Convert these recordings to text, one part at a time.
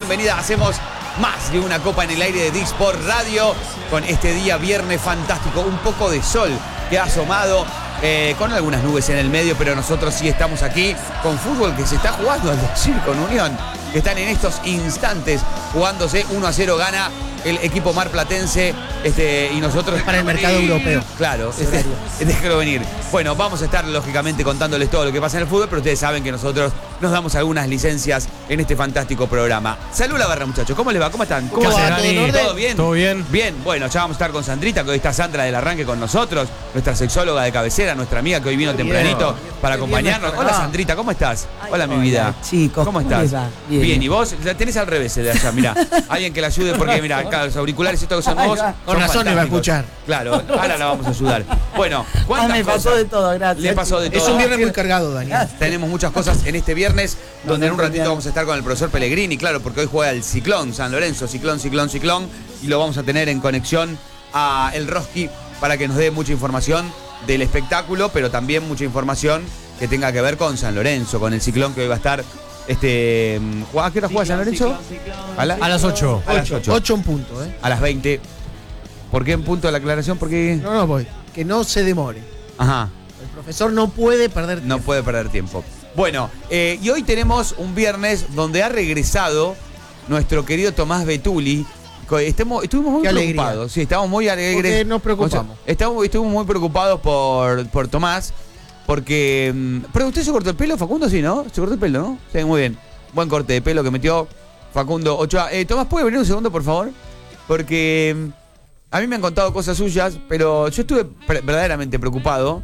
bienvenida. Hacemos más de una copa en el aire de Dixport Radio con este día viernes fantástico. Un poco de sol que ha asomado con algunas nubes en el medio, pero nosotros sí estamos aquí con fútbol que se está jugando, al decir con Unión, que están en estos instantes jugándose 1-0, gana el equipo marplatense y nosotros... Para el mercado europeo. Claro, déjalo venir. Bueno, vamos a estar lógicamente contándoles todo lo que pasa en el fútbol, pero ustedes saben que nosotros nos damos algunas licencias en este fantástico programa. Salud la barra, muchachos. ¿Cómo les va? ¿Cómo están? ¿Cómo va? ¿Todo bien? ¿Todo bien? Bien, bueno, ya vamos a estar con Sandrita, que hoy está Sandra del Arranque con nosotros, nuestra sexóloga de cabecera, nuestra amiga que hoy vino tempranito para acompañarnos. Hola Sandrita, ¿cómo estás? Hola mi vida. Chicos, ¿cómo estás? Bien. ¿Y vos? La tenés al revés de allá, mirá. Alguien que la ayude porque, mirá, acá los auriculares estos que son nuevos. Con razón me va a escuchar. Claro, ahora la vamos a ayudar. Bueno, ¿cuántas me pasó cosas? de todo, gracias. Le pasó de todo. Es un viernes muy cargado, Daniel. Tenemos muchas cosas en este viernes, donde en un ratito vamos a estar con el profesor Pellegrini, claro, porque hoy juega el Ciclón San Lorenzo, Ciclón, y lo vamos a tener en conexión a El Roski para que nos dé mucha información del espectáculo, pero también mucha información que tenga que ver con San Lorenzo, con el Ciclón que hoy va a estar. ¿A qué hora juega San Lorenzo? A las 8. A las 8. 8 en punto, A las 20. ¿Por qué en punto de la aclaración? Porque... No voy. Que no se demore. Ajá. El profesor no puede perder tiempo. No puede perder tiempo. Bueno, y hoy tenemos un viernes donde ha regresado nuestro querido Tomás Betuli. Estuvimos muy preocupados. Sí, estamos muy alegres. Porque nos preocupamos. Estuvimos muy preocupados por Tomás. Porque... ¿Pero usted se cortó el pelo, Facundo? Sí, ¿no? Se cortó el pelo, ¿no? Sí, muy bien. Buen corte de pelo que metió Facundo Ochoa. Tomás, ¿puede venir un segundo, por favor? Porque a mí me han contado cosas suyas, pero yo estuve verdaderamente preocupado.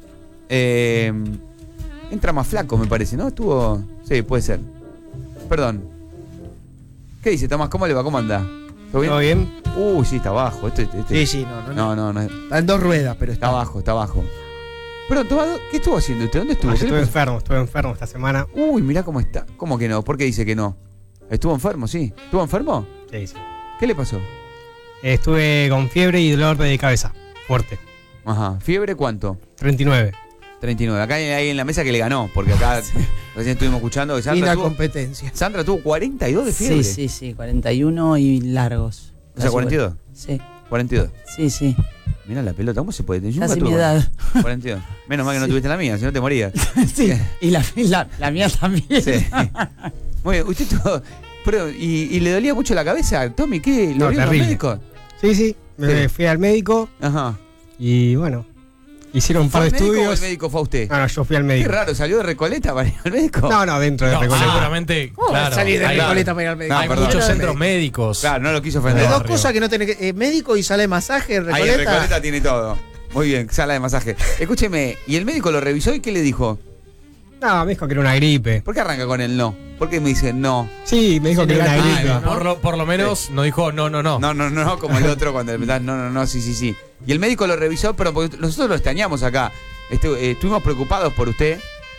Entra más flaco, me parece, ¿no? Estuvo... Sí, puede ser. Perdón. ¿Qué dice, Tomás? ¿Cómo le va? ¿Cómo anda? ¿Todo bien? ¿Todo bien? Sí, está abajo. Sí, no. Está en dos ruedas, pero está abajo. Pero, Tomás, ¿qué estuvo haciendo usted? ¿Dónde estuvo? Estuve enfermo esta semana. Mirá cómo está. ¿Cómo que no? ¿Por qué dice que no? ¿Estuvo enfermo, sí? ¿Estuvo enfermo? Sí. ¿Qué le pasó? Estuve con fiebre y dolor de cabeza. Fuerte. Ajá. ¿Fiebre cuánto? 39. 39. Acá hay en la mesa que le ganó, porque acá recién estuvimos escuchando que Sandra tuvo... competencia. Sandra tuvo 42 de fiebre. Sí, 41 y largos. O sea, 42. Sí. 42. Sí. Mirá la pelota, ¿cómo se puede? Casi mi edad. 42. Menos mal que no tuviste la mía, si no te morías. Sí, y la mía también. Sí. Muy bien, usted tuvo... Pero, ¿y le dolía mucho la cabeza, Tommy? ¿Qué? ¿Lo vio los médicos? Sí. Me fui al médico. Ajá. Y bueno, hicieron un par de estudios. ¿O el médico fue a usted? No, yo fui al médico. Qué raro, ¿salió de Recoleta para ir al médico? No, dentro de Recoleta. Seguramente, claro. Salir de Hay Recoleta para ir al médico. hay muchos centros médicos. Claro, no lo quiso ofender. Hay dos barrio. cosas que no tenés que... médico y sala de masaje en Ahí Recoleta. en Recoleta tiene todo. Muy bien, sala de masaje. Escúcheme, ¿y el médico lo revisó y qué le dijo? No, me dijo que era una gripe. ¿Por qué arranca con el no? ¿Por qué me dice no? Sí, me dijo que era una gripe. Por lo menos no dijo no. No, como el otro cuando le no, sí. Y el médico lo revisó, pero porque nosotros lo extrañamos acá. Estuvimos preocupados por usted.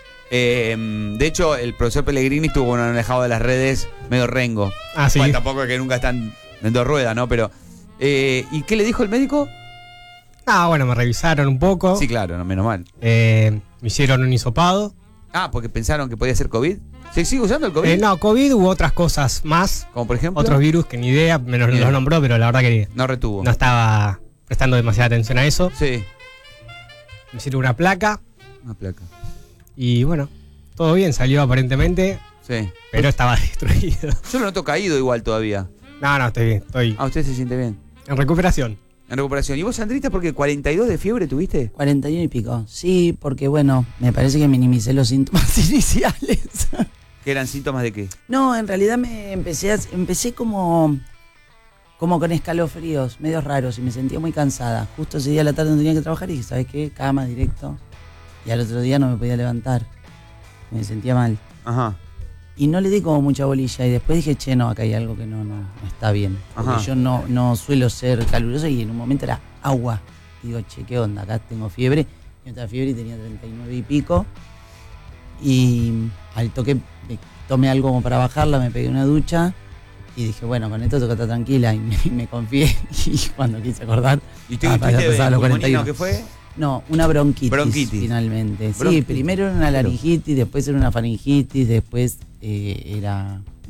De hecho, el profesor Pellegrini estuvo un alejado de las redes medio rengo. Ah, sí. Bueno, tampoco es que nunca están en dos ruedas, ¿no? Pero... ¿y qué le dijo el médico? Bueno, me revisaron un poco. Sí, claro, no, menos mal. Me hicieron un hisopado. Porque pensaron que podía ser COVID. ¿Se sigue usando el COVID? No, COVID hubo otras cosas más. Como por ejemplo... Otros virus que ni idea, menos los nombró, pero la verdad que no retuvo. no estaba prestando demasiada atención a eso. Sí. Me hicieron una placa. Una placa. Y bueno, todo bien, salió aparentemente. Sí. Pero estaba destruido. Yo lo noto caído igual todavía. No, estoy bien. Estoy ¿Usted se siente bien? en recuperación. En recuperación. ¿Y vos, Sandrita, porque 42 de fiebre tuviste? 41 y pico. Sí, porque bueno, me parece que minimicé los síntomas iniciales. ¿Qué eran síntomas de qué? No, en realidad empecé como con escalofríos, medios raros, y me sentía muy cansada. Justo ese día a la tarde no tenía que trabajar y dije, ¿sabes qué? Cama directo. Y al otro día no me podía levantar. Me sentía mal. Ajá. Y no le di como mucha bolilla. Y después dije, no, acá hay algo que no está bien. Porque Ajá. yo no suelo ser caluroso y en un momento era agua. Y digo, ¿qué onda? Acá tengo fiebre. Yo estaba fiebre y tenía 39 y pico. Y al toque tomé algo como para bajarla, me pegué una ducha. Y dije, bueno, con esto toca estar tranquila. Y me confié. Y cuando quise acordar, ¿Y usted pasaba los 41. qué fue? No, una bronquitis. Finalmente. Bronquitis. Sí, primero era una laringitis, después era una faringitis, después era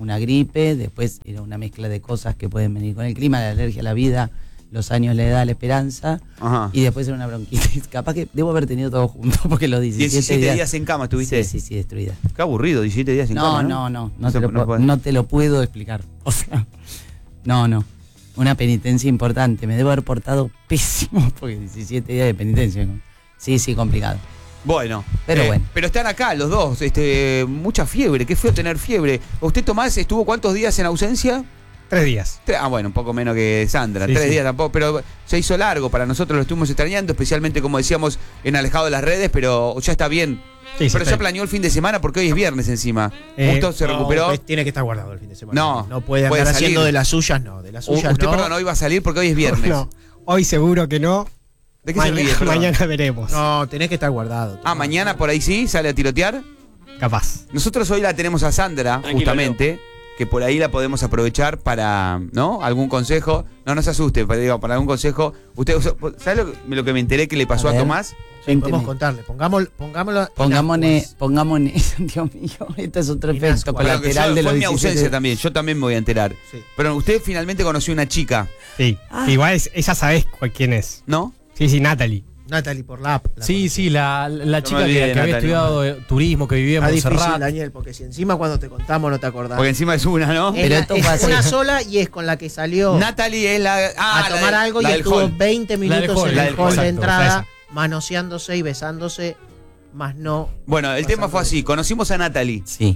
una gripe, después era una mezcla de cosas que pueden venir con el clima, la alergia a la vida, los años, la edad, la esperanza, Ajá. y después era una bronquitis. Capaz que debo haber tenido todo junto, porque los 17 días en cama estuviste. Sí, destruida. Qué aburrido, 17 días en cama, ¿no? No te lo puedo explicar. O sea, no. Una penitencia importante. Me debo haber portado pésimo porque 17 días de penitencia, ¿no? Sí, complicado. Bueno, Pero bueno. Pero están acá los dos, mucha fiebre, qué feo tener fiebre. ¿Usted, Tomás, estuvo cuántos días en ausencia? 3 días. Bueno, un poco menos que Sandra, Sí, 3 sí. días tampoco, pero se hizo largo, para nosotros lo estuvimos extrañando, especialmente como decíamos en alejado de las redes, pero ya está bien. Sí, Pero sí, ya planeó el fin de semana porque hoy es viernes encima. Justo se recuperó. Pues tiene que estar guardado el fin de semana. No, No puede puede andar salir. haciendo de las suyas, no. De las suyas Usted, no. perdón, hoy va a salir porque hoy es viernes. No, hoy seguro que no. ¿De qué se ríe, perdón? Mañana veremos. No, tenés que estar guardado. Mañana por ahí sí, sale a tirotear. Capaz. Nosotros hoy la tenemos a Sandra, justamente, que por ahí la podemos aprovechar para, ¿no? Algún consejo. No se asuste, pero digo, para algún consejo. Usted, ¿sabe lo que me enteré que le pasó a ver. Tomás? Sí, podemos contarle. Pongámoslo. Pongámosle, Dios mío, esto es otro efecto Pero que colateral de fue los mi 17. ausencia también, yo también me voy a enterar. Sí. Pero usted finalmente conoció una chica, Sí. Igual ella sabés quién es. ¿no? Sí, Natalie. Natalie por la app. Sí, la chica me olvidé que de había Natalia. estudiado turismo, que vivía en Está difícil, Montserrat. Daniel, porque si encima cuando te contamos no te acordás. Porque encima es una, ¿no? Pero esto es fue así. una sola y es con la que salió Natalie es la... a tomar la algo y del estuvo hall. 20 minutos hall, en la el del hall hall, de exacto, entrada, esa. manoseándose y besándose, más no. Bueno, el tema fue así, conocimos a Natalie, Sí.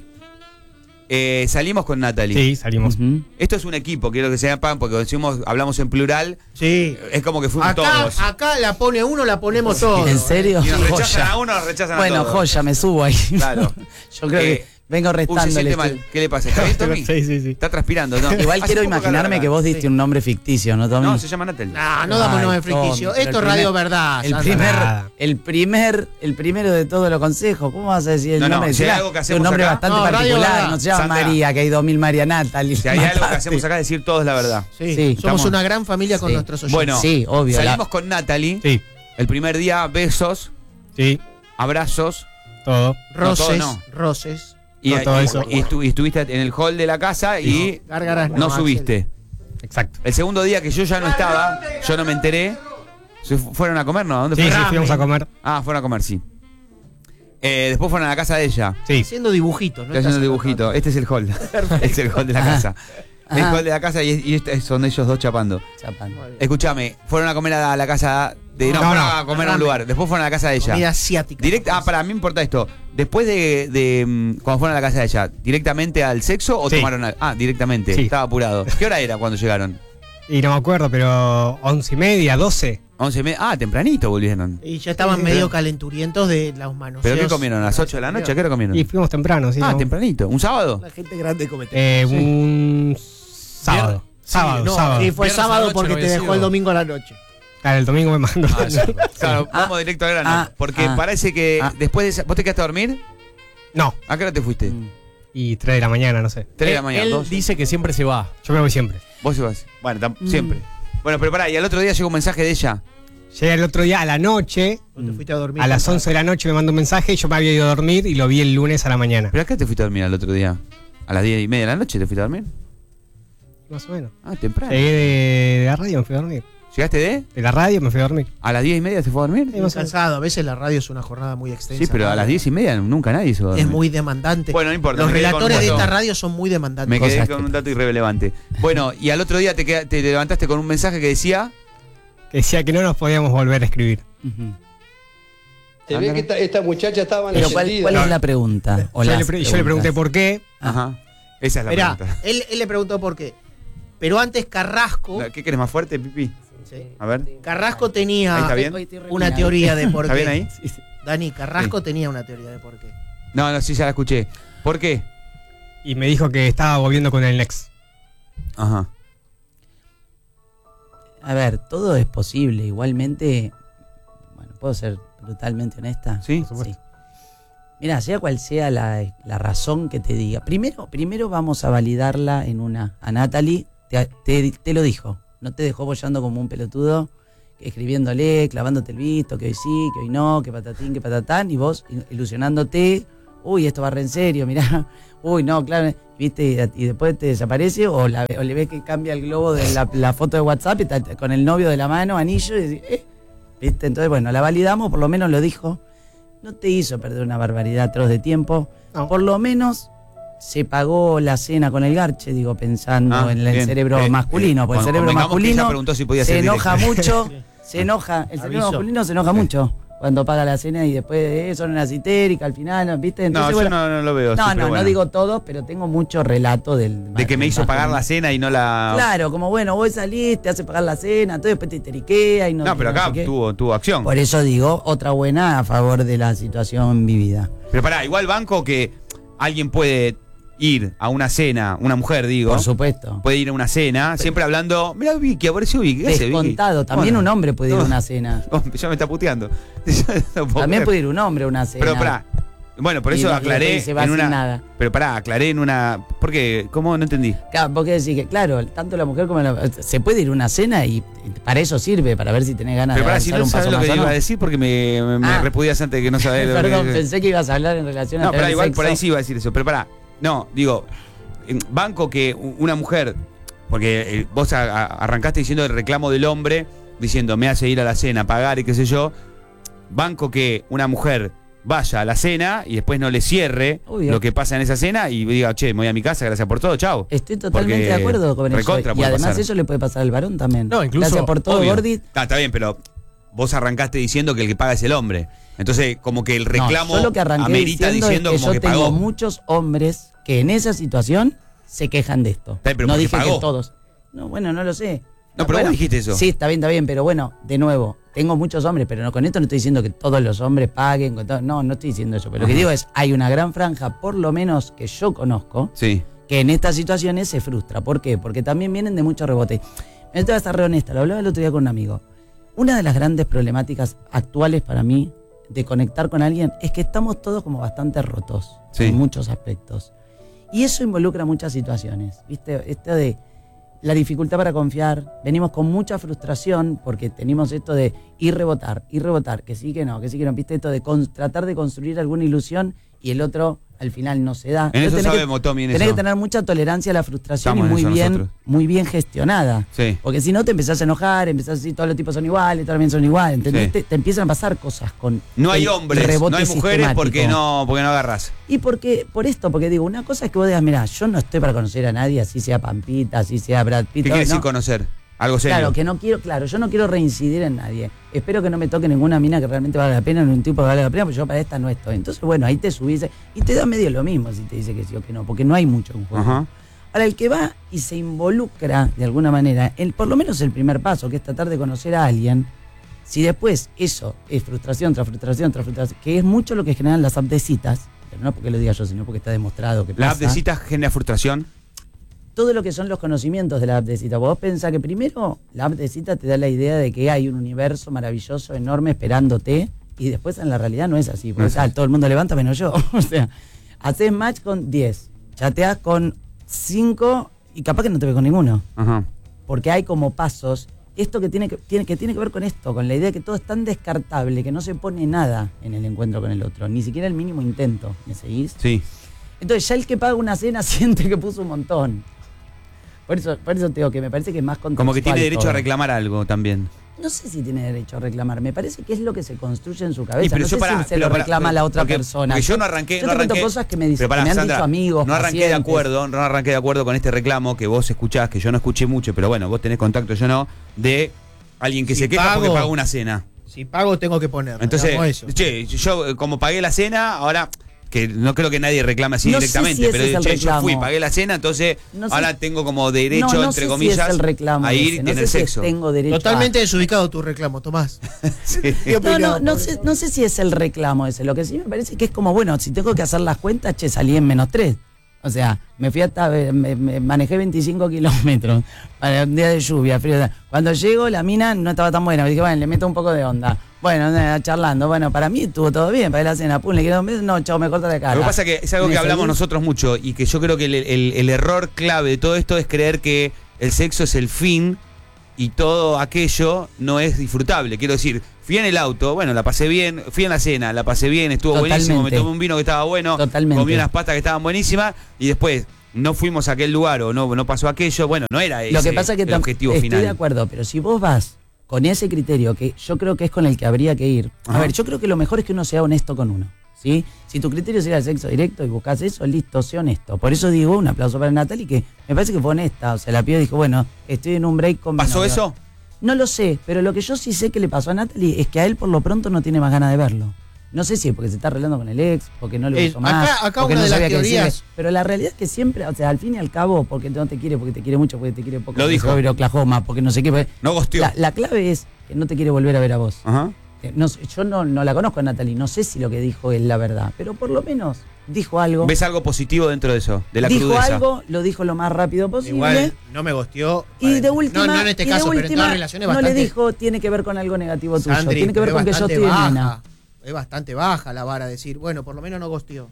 salimos con Natalie. Sí, salimos. Ujú. Esto es un equipo, quiero que sepan, porque hablamos en plural, Sí. es como que fuimos todos. Acá la pone uno, la ponemos todos. ¿En serio? Y nos rechazan Joya. a uno, nos rechazan Bueno, a todos. joya, me subo ahí. Claro. Yo creo que vengo Se restándole. siente mal. ¿Qué le pasa? ¿Está bien, Tommy? Sí. Está transpirando, ¿no? Igual Hace quiero poco imaginarme calor que acá. vos diste un nombre ficticio, ¿no, Tommy? No, se llama Natalie. No damos Ay, nombre ficticio. Tommy, Esto es pero radio el primer- verdad. El Sandra. el primero de todos los consejos. ¿Cómo vas a decir el No, nombre? si hay Decirá algo que un hacemos nombre acá- bastante No, radio particular. verdad. No se llama Sandra. María, que hay 2000 María Natalie. Si hay algo que Mataste. hacemos acá, decir todos la verdad. Sí, Sí, somos estamos- una gran familia con Sí. nuestros oyentes. Bueno, Sí, obvio. salimos con Natalie. Sí, El primer día, besos, sí, abrazos. todo. roces, no. roces. Y, No, todo y- eso. y estuviste en el hall de la casa y Gárgaras no Axel. subiste. Exacto. El segundo día que yo ya no estaba, yo no me enteré. ¿Fueron a comer? ¿No? ¿Dónde Sí, fueron? fuimos a comer. Fueron a comer, sí. Después fueron a la casa de ella. Sí. Haciendo dibujitos, ¿no? Estoy haciendo un Estás dibujito. anotando. Este es el hall. Este es el hall de la casa. El Ajá. hall de la casa y son ellos dos chapando. Chapando. Escúchame, fueron a comer a la casa de. No, No, fueron no. a comer a un lugar. Después fueron a la casa de ella. Comida asiática. Para mí importa esto. Después cuando fueron a la casa de ella, ¿directamente al sexo o Sí. tomaron algo? Directamente. Sí. Estaba apurado. ¿Qué hora era cuando llegaron? Y no me acuerdo, pero 11:30, 12. 11:30. Tempranito volvieron. Y ya estaban medio calenturientos de las manos. ¿Pero qué comieron? ¿A las 8 de la noche? ¿A qué hora comieron? Y fuimos temprano, sí. ¿no? Tempranito. ¿Un sábado? La gente grande comete. Un sábado. Sábado, no, sábado. y fue Viernes a la sábado noche porque no te había dejó sido. el domingo a la noche. Claro, el domingo me mandó. Claro, vamos directo al grano. Porque parece que después de esa. ¿Vos te quedaste a dormir? No, ¿A qué hora te fuiste? y 3 de la mañana, no sé. 3 de la mañana. Él 2. dice que siempre se va. Yo me voy siempre. Vos ibas. Bueno, siempre. Bueno, pero pará, y al otro día llegó un mensaje de ella. Llegué el otro día a la noche, ¿No te fuiste a dormir? a las 11 de la noche me mandó un mensaje y yo me había ido a dormir y lo vi el lunes a la mañana. ¿Pero a qué hora te fuiste a dormir al otro día? ¿A las 10:30 de la noche te fuiste a dormir? Más o menos. Temprano. Llegué de la radio y me fui a dormir. ¿Llegaste de? De la radio me fui a dormir. ¿A las 10:30 se fue a dormir? Sí, más o menos. Cansado. A veces la radio es una jornada muy extensa. Sí, pero a las 10:30 nunca nadie se va a dormir. Es muy demandante. Bueno, no importa. Los me quedé con relatores un de dato- esta radio son muy demandantes. Me quedé Cosas con que un dato irrelevante. Bueno, y al otro día te levantaste con un mensaje que decía. Que decía que no nos podíamos volver a escribir. Ujú. Se ve que esta muchacha estaba Pero ¿cuál encendida. es la pregunta? O Yo las le, yo le preguntas. pregunté por qué. Ajá. Esa es la Mirá, pregunta. él le preguntó por qué. Pero antes Carrasco. ¿Qué querés más fuerte, Pipi? Sí. A ver. Carrasco Ahí tenía está bien. Hoy estoy re una mirado. teoría de por qué. ¿Está bien ahí? Dani, Carrasco tenía una teoría de por qué. No, sí, ya la escuché. ¿Por qué? Y me dijo que estaba volviendo con el Next. Ajá. A ver, todo es posible. Igualmente, bueno, ¿puedo ser brutalmente honesta? Sí. Por supuesto. Mira, sea cual sea la razón que te diga. Primero vamos a validarla en una. A Natalie te lo dijo. No te dejó bollando como un pelotudo, escribiéndole, clavándote el visto, que hoy sí, que hoy no, que patatín, que patatán, y vos ilusionándote uy, esto va re en serio, mirá, uy, no, claro, ¿viste? Y después te desaparece o le ves que cambia el globo de la foto de WhatsApp y está con el novio de la mano, anillo, y decís, ¿viste? Entonces, bueno, la validamos, por lo menos lo dijo, no te hizo perder una barbaridad atroz de tiempo, No. por lo menos se pagó la cena con el garche, digo, pensando en el bien. cerebro masculino, porque el cerebro convengamos que ella masculino preguntó si podía se ser enoja directo. mucho, se enoja, el cerebro Aviso. masculino se enoja mucho cuando paga la cena y después son unas histéricas al final, ¿viste? No, Entonces, yo bueno, no lo veo. no, sí, pero bueno. no digo todos, pero tengo mucho relato De que me hizo pagar la cena y no la. Claro, como bueno, vos salís, te hace pagar la cena, entonces después te histeriquea y no. No, pero acá sé qué. tuvo acción. Por eso digo, otra buena a favor de la situación vivida. Pero pará, igual banco que alguien puede ir a una cena, una mujer, digo. Por supuesto. Puede ir a una cena, siempre hablando. Mirá, Vicky, apareció Vicky. ¿Qué hace, Vicky? Descontado. También Bueno, un hombre puede ir a no. una cena. Ya me está puteando. Yo no puedo También creer. puede ir un hombre a una cena. Pero pará. Bueno, por Y eso no- y aclaré después se va en sin una. nada. Pero pará, aclaré en una. ¿Por qué? ¿Cómo? No entendí. Claro, porque decís que, claro, tanto la mujer como se puede ir a una cena y para eso sirve, para ver si tenés ganas Pero de pará, si avanzar no un sabes paso lo más que o no. iba a decir porque me repudias antes de que no sabés lo que. Perdón, pensé que ibas a hablar en relación a No, pero tener igual sexo. por ahí sí iba a decir eso. Pero pará, no, digo, banco que una mujer, porque vos arrancaste diciendo el reclamo del hombre, diciendo me hace ir a la cena, pagar y qué sé yo. Banco que una mujer vaya a la cena y después no le cierre Obvio. lo que pasa en esa cena y diga, che, me voy a mi casa, gracias por todo, chao. Estoy totalmente Porque de acuerdo con eso. recontra Y puede además pasar. eso le puede pasar al varón también. No, incluso, Gracias por todo, Obvio. Gordi. Está bien, pero vos arrancaste diciendo que el que paga es el hombre. Entonces, como que el reclamo No, yo lo que arranqué amerita diciendo es que como yo que tengo pagó. muchos hombres que en esa situación se quejan de esto. Está bien, pero no porque dije pagó. que todos. No, bueno, no lo sé. No, pero Bueno, vos dijiste eso. Sí, está bien, pero bueno, de nuevo, tengo muchos hombres, pero no, con esto no estoy diciendo que todos los hombres paguen. No estoy diciendo eso. Pero lo que digo es, hay una gran franja, por lo menos que yo conozco, Sí. que en estas situaciones se frustra. ¿Por qué? Porque también vienen de mucho rebote. Me voy a estar re honesta, lo hablaba el otro día con un amigo. Una de las grandes problemáticas actuales para mí de conectar con alguien es que estamos todos como bastante rotos Sí. en muchos aspectos. Y eso involucra muchas situaciones, ¿viste? Esto de la dificultad para confiar, venimos con mucha frustración porque tenemos esto de ir rebotar, que sí, que no, ¿viste? Esto de tratar de construir alguna ilusión y el otro al final no se da. En eso Entonces tenés sabemos, Tommy, en tenés eso. que tener mucha tolerancia a la frustración Estamos en y eso nosotros. muy bien gestionada. Sí. Porque si no te empezás a enojar, empezás a decir todos los tipos son iguales, todos también son iguales, ¿entendés? Sí. Te empiezan a pasar cosas con No hay el hombres, rebote no hay mujeres sistemático. porque no agarras. Y porque digo, una cosa es que vos digas, mirá, yo no estoy para conocer a nadie, así sea Pampita, así sea Brad Pitt. ¿Qué quiere no. decir conocer? Algo serio. Claro, que no quiero, yo no quiero reincidir en nadie. Espero que no me toque ninguna mina que realmente valga la pena, ni un tipo que valga la pena, porque yo para esta no estoy. Entonces, bueno, ahí te subís y te da medio lo mismo si te dice que sí o que no, porque no hay mucho en juego. Ajá. Ahora, el que va y se involucra de alguna manera, por lo menos el primer paso, que es tratar de conocer a alguien, si después eso es frustración tras frustración tras frustración, que es mucho lo que generan las apps de citas, pero no porque lo diga yo, sino porque está demostrado que La pasa. app de citas genera frustración. Todo lo que son los conocimientos de la app de cita. Vos pensás que primero la app de cita te da la idea de que hay un universo maravilloso, enorme, esperándote, y después en la realidad no es así. Porque todo el mundo levanta menos yo. O sea, haces match con 10, chateás con 5 y capaz que no te ve con ninguno. Ajá. Porque hay como pasos. Esto que tiene que ver con esto, con la idea de que todo es tan descartable que no se pone nada en el encuentro con el otro, ni siquiera el mínimo intento. ¿Me seguís? Sí. Entonces ya el que paga una cena siente que puso un montón. Por eso te digo que me parece que es más contextual. Como que tiene derecho todo. a reclamar algo también. No sé si tiene derecho a reclamar, me parece que es lo que se construye en su cabeza. pero No yo sé pará, si se pero lo pará, reclama a la otra porque persona. yo no arranqué. Yo no te cuento arranqué- cosas que me dicen, pero pará, que me han Sandra, dicho amigos, no arranqué de pacientes. acuerdo, no arranqué de acuerdo con este reclamo que vos escuchás, que yo no escuché mucho, pero bueno, vos tenés contacto, yo no, de alguien que Si se queja pago, porque pagó una cena. Si pago, tengo que poner. Entonces, digamos eso. che, yo como pagué la cena, ahora que no creo que nadie reclame así No sé directamente, si ese pero es el che, yo reclamo. fui, pagué la cena, entonces No sé- ahora tengo como derecho, no entre sé comillas, si es el reclamo a ir ese, y no tener sé si sexo. tengo derecho Totalmente desubicado tu reclamo, Tomás. Sí. ¿Qué opinión? No sé si es el reclamo ese. Lo que sí me parece que es como, bueno, si tengo que hacer las cuentas, che, salí en -3. O sea, me fui hasta, me manejé 25 kilómetros para un día de lluvia, frío. Cuando llego, la mina no estaba tan buena. Dije, bueno, le meto un poco de onda. Bueno, charlando. Bueno, para mí estuvo todo bien, pagué la cena. Pum, le quiero un beso. No, chao, me corta la cara. Lo que pasa es que es algo ¿Me que hablamos seguís? nosotros mucho y que yo creo que el error clave de todo esto es creer que el sexo es el fin y todo aquello no es disfrutable. Quiero decir, fui en el auto, bueno, la pasé bien, fui en la cena, la pasé bien, estuvo Totalmente. buenísimo, me tomé un vino que estaba bueno, Totalmente. comí unas pastas que estaban buenísimas y después no fuimos a aquel lugar o no pasó aquello, bueno, no era ese Lo que pasa es que el objetivo estoy final. de acuerdo, pero si vos vas con ese criterio, que yo creo que es con el que habría que ir. Ajá. A ver, yo creo que lo mejor es que uno sea honesto con uno, ¿sí? Si tu criterio es ir al sexo directo y buscas eso, listo, sé honesto. Por eso digo, un aplauso para Natalie, que me parece que fue honesta. O sea, la piba dijo, bueno, estoy en un break con mi ¿Pasó novio. eso? No lo sé, pero lo que yo sí sé que le pasó a Natalie es que a él por lo pronto no tiene más ganas de verlo. No sé si es porque se está arreglando con el ex, porque no le gustó más, acá porque una no de las sabía qué decirle. teorías- Pero la realidad es que siempre, o sea, al fin y al cabo, porque no te quiere, porque te quiere mucho, porque te quiere poco, Lo porque dijo. se va a ir a Oklahoma, porque no sé qué. porque- No gosteó. La clave es que no te quiere volver a ver a vos. Ajá. No sé, yo no la conozco a Natalie, no sé si lo que dijo es la verdad, pero por lo menos dijo algo. ¿Ves algo positivo dentro de eso? De la Dijo crudeza. algo, lo dijo lo más rápido posible. Igual no me gosteó. Y de última, no en este y de caso, pero en última, todas relaciones no bastante. le dijo tiene que ver con algo negativo tuyo, Sandri, tiene que ver pero con que es yo bastante estoy en baja. nena. Es bastante baja la vara, decir, bueno, por lo menos no gosteó.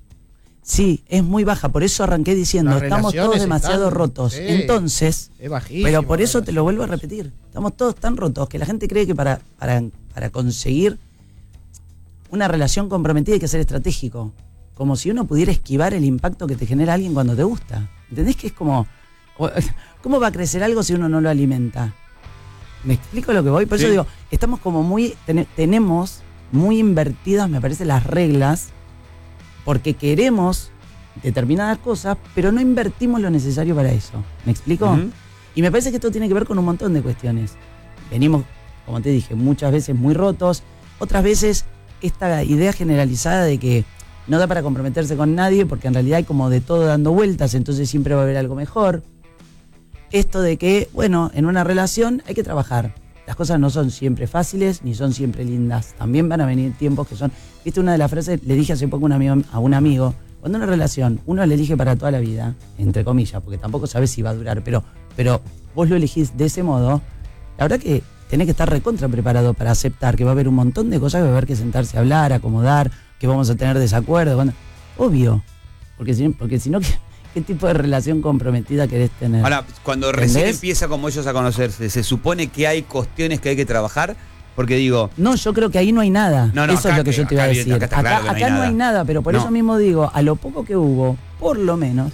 Sí, es muy baja, por eso arranqué diciendo, Las estamos todos relaciones demasiado están- rotos. sí. Entonces, Es bajísimo. pero por eso te lo relación. vuelvo a repetir, estamos todos tan rotos que la gente cree que para conseguir una relación comprometida hay que ser estratégico. Como si uno pudiera esquivar el impacto que te genera alguien cuando te gusta. ¿Entendés que es como... ¿Cómo va a crecer algo si uno no lo alimenta? ¿Me explico lo que voy? Por eso Sí. digo, estamos como muy... tenemos muy invertidas, me parece, las reglas porque queremos determinadas cosas, pero no invertimos lo necesario para eso. ¿Me explico? Ujú. Y me parece que esto tiene que ver con un montón de cuestiones. Venimos, como te dije, muchas veces muy rotos, otras veces esta idea generalizada de que no da para comprometerse con nadie porque en realidad hay como de todo dando vueltas, entonces siempre va a haber algo mejor. Esto de que, bueno, en una relación hay que trabajar. Las cosas no son siempre fáciles ni son siempre lindas. También van a venir tiempos que son... Viste, una de las frases, le dije hace poco a un amigo, cuando una relación uno la elige para toda la vida, entre comillas, porque tampoco sabes si va a durar, pero vos lo elegís de ese modo, la verdad que tenés que estar recontra preparado para aceptar que va a haber un montón de cosas que va a haber que sentarse a hablar, acomodar, que vamos a tener desacuerdos. Bueno, obvio, porque si no, ¿qué tipo de relación comprometida querés tener? Ahora, cuando recién ¿Entendés? empieza como ellos a conocerse, ¿se supone que hay cuestiones que hay que trabajar? Porque digo, No, yo creo que ahí no hay nada. No, Eso acá es lo que yo te iba a acá decir. acá está claro que Acá no hay nada, pero por No. eso mismo digo, a lo poco que hubo, por lo menos,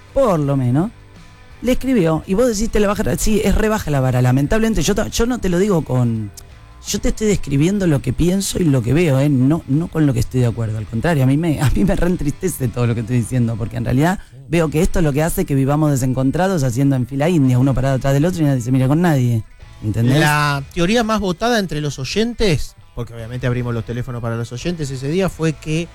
le escribió. Y vos decís, te la baja, sí, es rebaja la vara. Lamentablemente, yo no te lo digo con... Yo te estoy describiendo lo que pienso y lo que veo, no con lo que estoy de acuerdo. Al contrario, a mí me reentristece todo lo que estoy diciendo, porque en realidad veo que esto es lo que hace que vivamos desencontrados haciendo en fila india, uno parado atrás del otro y nadie se mira con nadie. ¿Entendés? La teoría más votada entre los oyentes, porque obviamente abrimos los teléfonos para los oyentes ese día, fue que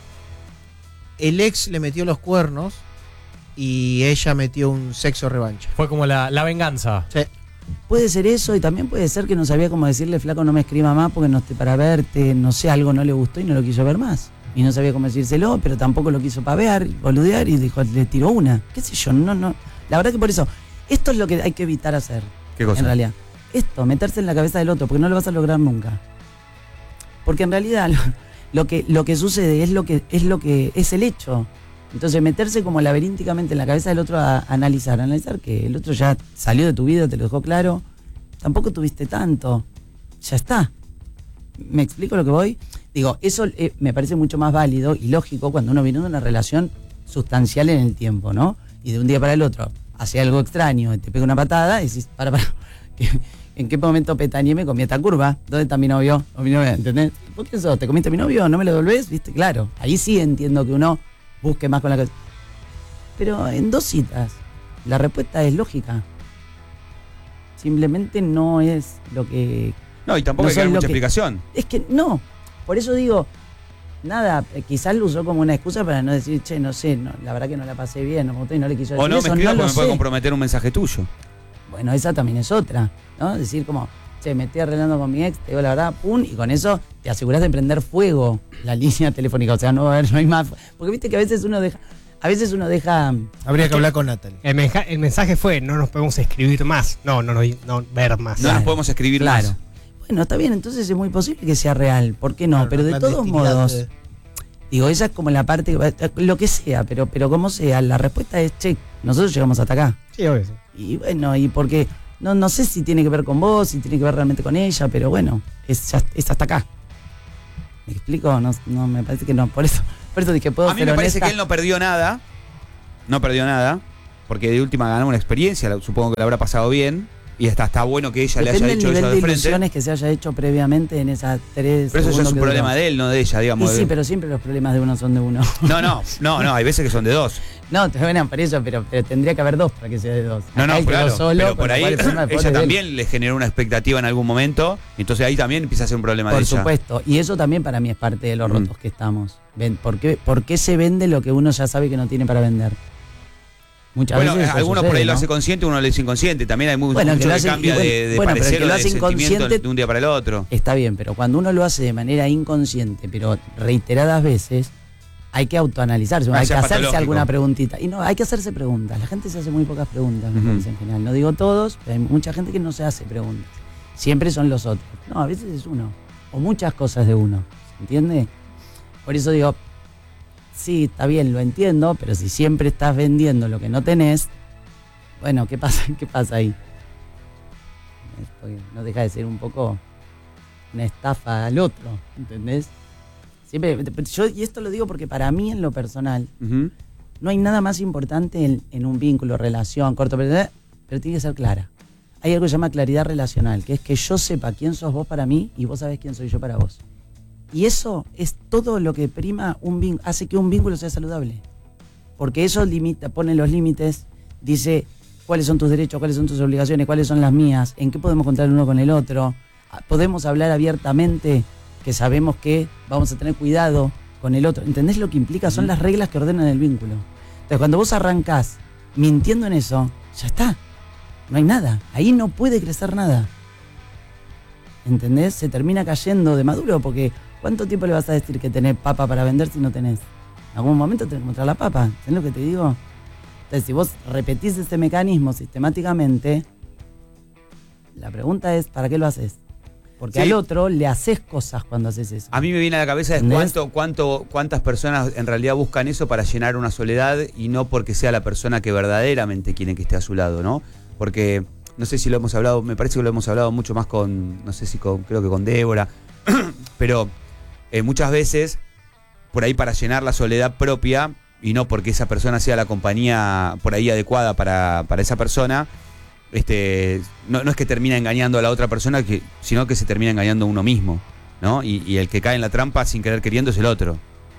el ex le metió los cuernos y ella metió un sexo revancha. Fue como la venganza. Sí. Puede ser eso y también puede ser que no sabía cómo decirle, flaco, no me escriba más porque no estoy para verte, no sé, algo no le gustó y no lo quiso ver más. Y no sabía cómo decírselo, pero tampoco lo quiso pavear, boludear y dijo, le tiró una. ¿Qué sé yo? No. La verdad que por eso, esto es lo que hay que evitar hacer. ¿qué cosa? En realidad. Esto, meterse en la cabeza del otro, porque no lo vas a lograr nunca. Porque en realidad lo que sucede es lo que es el hecho. Entonces meterse como laberínticamente en la cabeza del otro a analizar que el otro ya salió de tu vida, te lo dejó claro, tampoco tuviste tanto, ya está. ¿Me explico lo que voy? Digo, eso me parece mucho más válido y lógico cuando uno viene de una relación sustancial en el tiempo, ¿no? Y de un día para el otro hace algo extraño, te pega una patada y decís, para, ¿en qué momento petañé me comí esta curva? ¿Dónde está mi novio? O mi novia, ¿entendés? ¿Por qué sos? ¿Te comiste a mi novio? ¿No me lo devolvés? ¿Viste? Claro, ahí sí entiendo que uno busque más con la cabeza. Pero en 2 citas, la respuesta es lógica. Simplemente no es lo que... No, y tampoco no hay que dar son lo mucha que- explicación. Es que no. Por eso digo, nada, quizás lo usó como una excusa para no decir, che, no sé, la verdad que no la pasé bien, no me gustó y no le quiso decir O no me eso, escribas no porque lo me puede sé. comprometer un mensaje tuyo. Bueno, esa también es otra, ¿no? Decir como, che, me estoy arreglando con mi ex, te digo la verdad, pum, y con eso te aseguras de prender fuego la línea telefónica. O sea, no hay más. Porque viste que a veces uno deja. Habría que hablar con Natalie. El mensaje fue, no nos podemos escribir más. No ver más. No nos podemos escribir Claro. más. Bueno, está bien, entonces es muy posible que sea real. ¿Por qué no? Claro, pero una de todos clandestinidad modos, de- digo, esa es como la parte, lo que sea, pero como sea, la respuesta es, che, nosotros llegamos hasta acá. Sí, obvio. Sí. Y bueno, y porque no sé si tiene que ver con vos, si tiene que ver realmente con ella, pero bueno, es hasta acá. ¿Me explico? No, me parece que no. Por eso dije, puedo ser A mí me parece honesta. que él no perdió nada. No perdió nada. Porque de última ganó una experiencia. Supongo que le habrá pasado bien. Y está bueno que ella Depende le haya del hecho nivel eso de de frente. ilusiones que se haya hecho previamente en esas 3 Pero eso ya es un que problema duró. de él, no de ella, digamos. Y sí, pero siempre los problemas de uno son de uno. No, hay veces que son de dos. No, te ven por eso, pero tendría que haber 2 para que sea de 2. No, Acá él quedó claro. solo, pero por ahí con lo cual el problema ella pobre de él. también le generó una expectativa en algún momento. Entonces ahí también empieza a ser un problema de Por ella. supuesto, y eso también para mí es parte de los rotos que estamos. ¿Por qué se vende lo que uno ya sabe que no tiene para vender? Muchas Bueno, veces eso algunos sucede, por ahí ¿no? lo hace consciente, uno lo hace inconsciente. También hay Bueno, mucho que lo que hace- cambia de bueno, pero parecer el que o lo de hace sentimiento inconsciente- de un día para el otro. Está bien, pero cuando uno lo hace de manera inconsciente, pero reiteradas veces, hay que autoanalizarse, hay que sea hacerse patológico. alguna preguntita. Y no, hay que hacerse preguntas. La gente se hace muy pocas preguntas, me parece, en general. No digo todos, pero hay mucha gente que no se hace preguntas. Siempre son los otros. No, a veces es uno. O muchas cosas de uno. ¿Se entiende? Por eso digo, sí, está bien, lo entiendo, pero si siempre estás vendiendo lo que no tenés, bueno, ¿qué pasa? ¿Qué pasa ahí? Porque no deja de ser un poco una estafa al otro, ¿entendés? Siempre, y esto lo digo porque para mí en lo personal Ujú. no hay nada más importante en un vínculo, relación, corto, pero tiene que ser clara. Hay algo que se llama claridad relacional, que es que yo sepa quién sos vos para mí y vos sabés quién soy yo para vos. Y eso es todo lo que prima hace que un vínculo sea saludable. Porque eso pone los límites, dice cuáles son tus derechos, cuáles son tus obligaciones, cuáles son las mías, en qué podemos contar el uno con el otro. Podemos hablar abiertamente, que sabemos que vamos a tener cuidado con el otro. ¿Entendés lo que implica? Son las reglas que ordenan el vínculo. Entonces, cuando vos arrancás mintiendo en eso, ya está. No hay nada. Ahí no puede crecer nada. ¿Entendés? Se termina cayendo de maduro porque ¿cuánto tiempo le vas a decir que tenés papa para vender si no tenés? En algún momento tenés que mostrar la papa. ¿Entendés lo que te digo? Entonces, si vos repetís ese mecanismo sistemáticamente, la pregunta es, ¿para qué lo haces? Porque Sí. al otro le haces cosas cuando haces eso. A mí me viene a la cabeza es ¿Entendés? cuántas personas en realidad buscan eso para llenar una soledad y no porque sea la persona que verdaderamente quieren que esté a su lado, ¿no? Porque, no sé si lo hemos hablado, me parece que lo hemos hablado mucho más creo que con Débora, pero muchas veces, por ahí para llenar la soledad propia, y no porque esa persona sea la compañía por ahí adecuada para esa persona, no es que termina engañando a la otra persona, sino que se termina engañando a uno mismo, ¿no? Y el que cae en la trampa sin querer queriendo es el otro.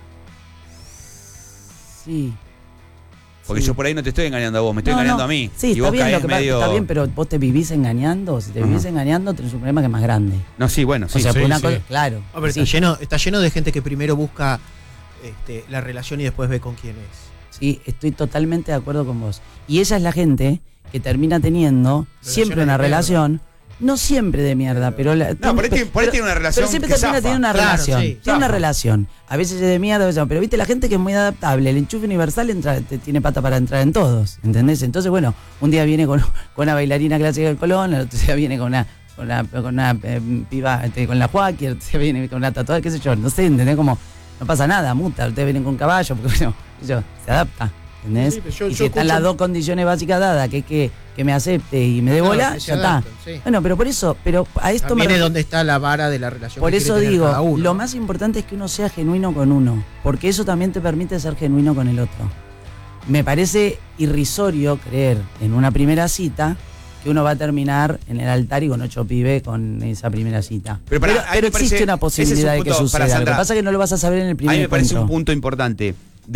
Sí. Porque Sí. yo por ahí no te estoy engañando a vos, me estoy engañando a mí. Sí, y está vos bien, caés lo que pasa, medio... está bien, pero vos te vivís engañando. Si te vivís Ajá. engañando, tenés un problema que es más grande. No, sí, bueno, sí. O sea, sí, por una sí. cosa, claro. Hombre, sí. está lleno de gente que primero busca la relación y después ve con quién es. Sí, estoy totalmente de acuerdo con vos. Y esa es la gente que termina teniendo siempre una de mierda. relación, no siempre de mierda, pero... por ahí tiene una relación Pero siempre que termina zafa. teniendo una Claro, relación. sí, Tiene una zafa. relación. A veces es de mierda, a veces no. Pero viste, la gente que es muy adaptable, el enchufe universal tiene pata para entrar en todos, ¿entendés? Entonces, bueno, un día viene con una bailarina clásica del Colón, el otro día viene con una piba, con la Joaquín, el otro día viene con una tatuada, qué sé yo, no sé, ¿entendés? Como, no pasa nada, muta, ustedes vienen con caballo, porque bueno, se adapta, ¿entendés? Sí, pero yo y si están escucho- las dos condiciones básicas dadas, que es que me acepte y me dé Claro, bola, que se ya está. adapten, sí. Bueno, pero por eso, pero a esto También me es donde está la vara de la relación. por que eso quiere tener digo, cada uno. lo más importante es que uno sea genuino con uno, porque eso también te permite ser genuino con el otro. Me parece irrisorio creer en una primera cita que uno va a terminar en el altar y con 8 pibes con esa primera cita. Pero pará, ahí me existe parece- una posibilidad ese es de un que punto, suceda. para Lo que Sandra, pasa es que no lo vas a saber en el primer A mí me parece un encuentro. punto importante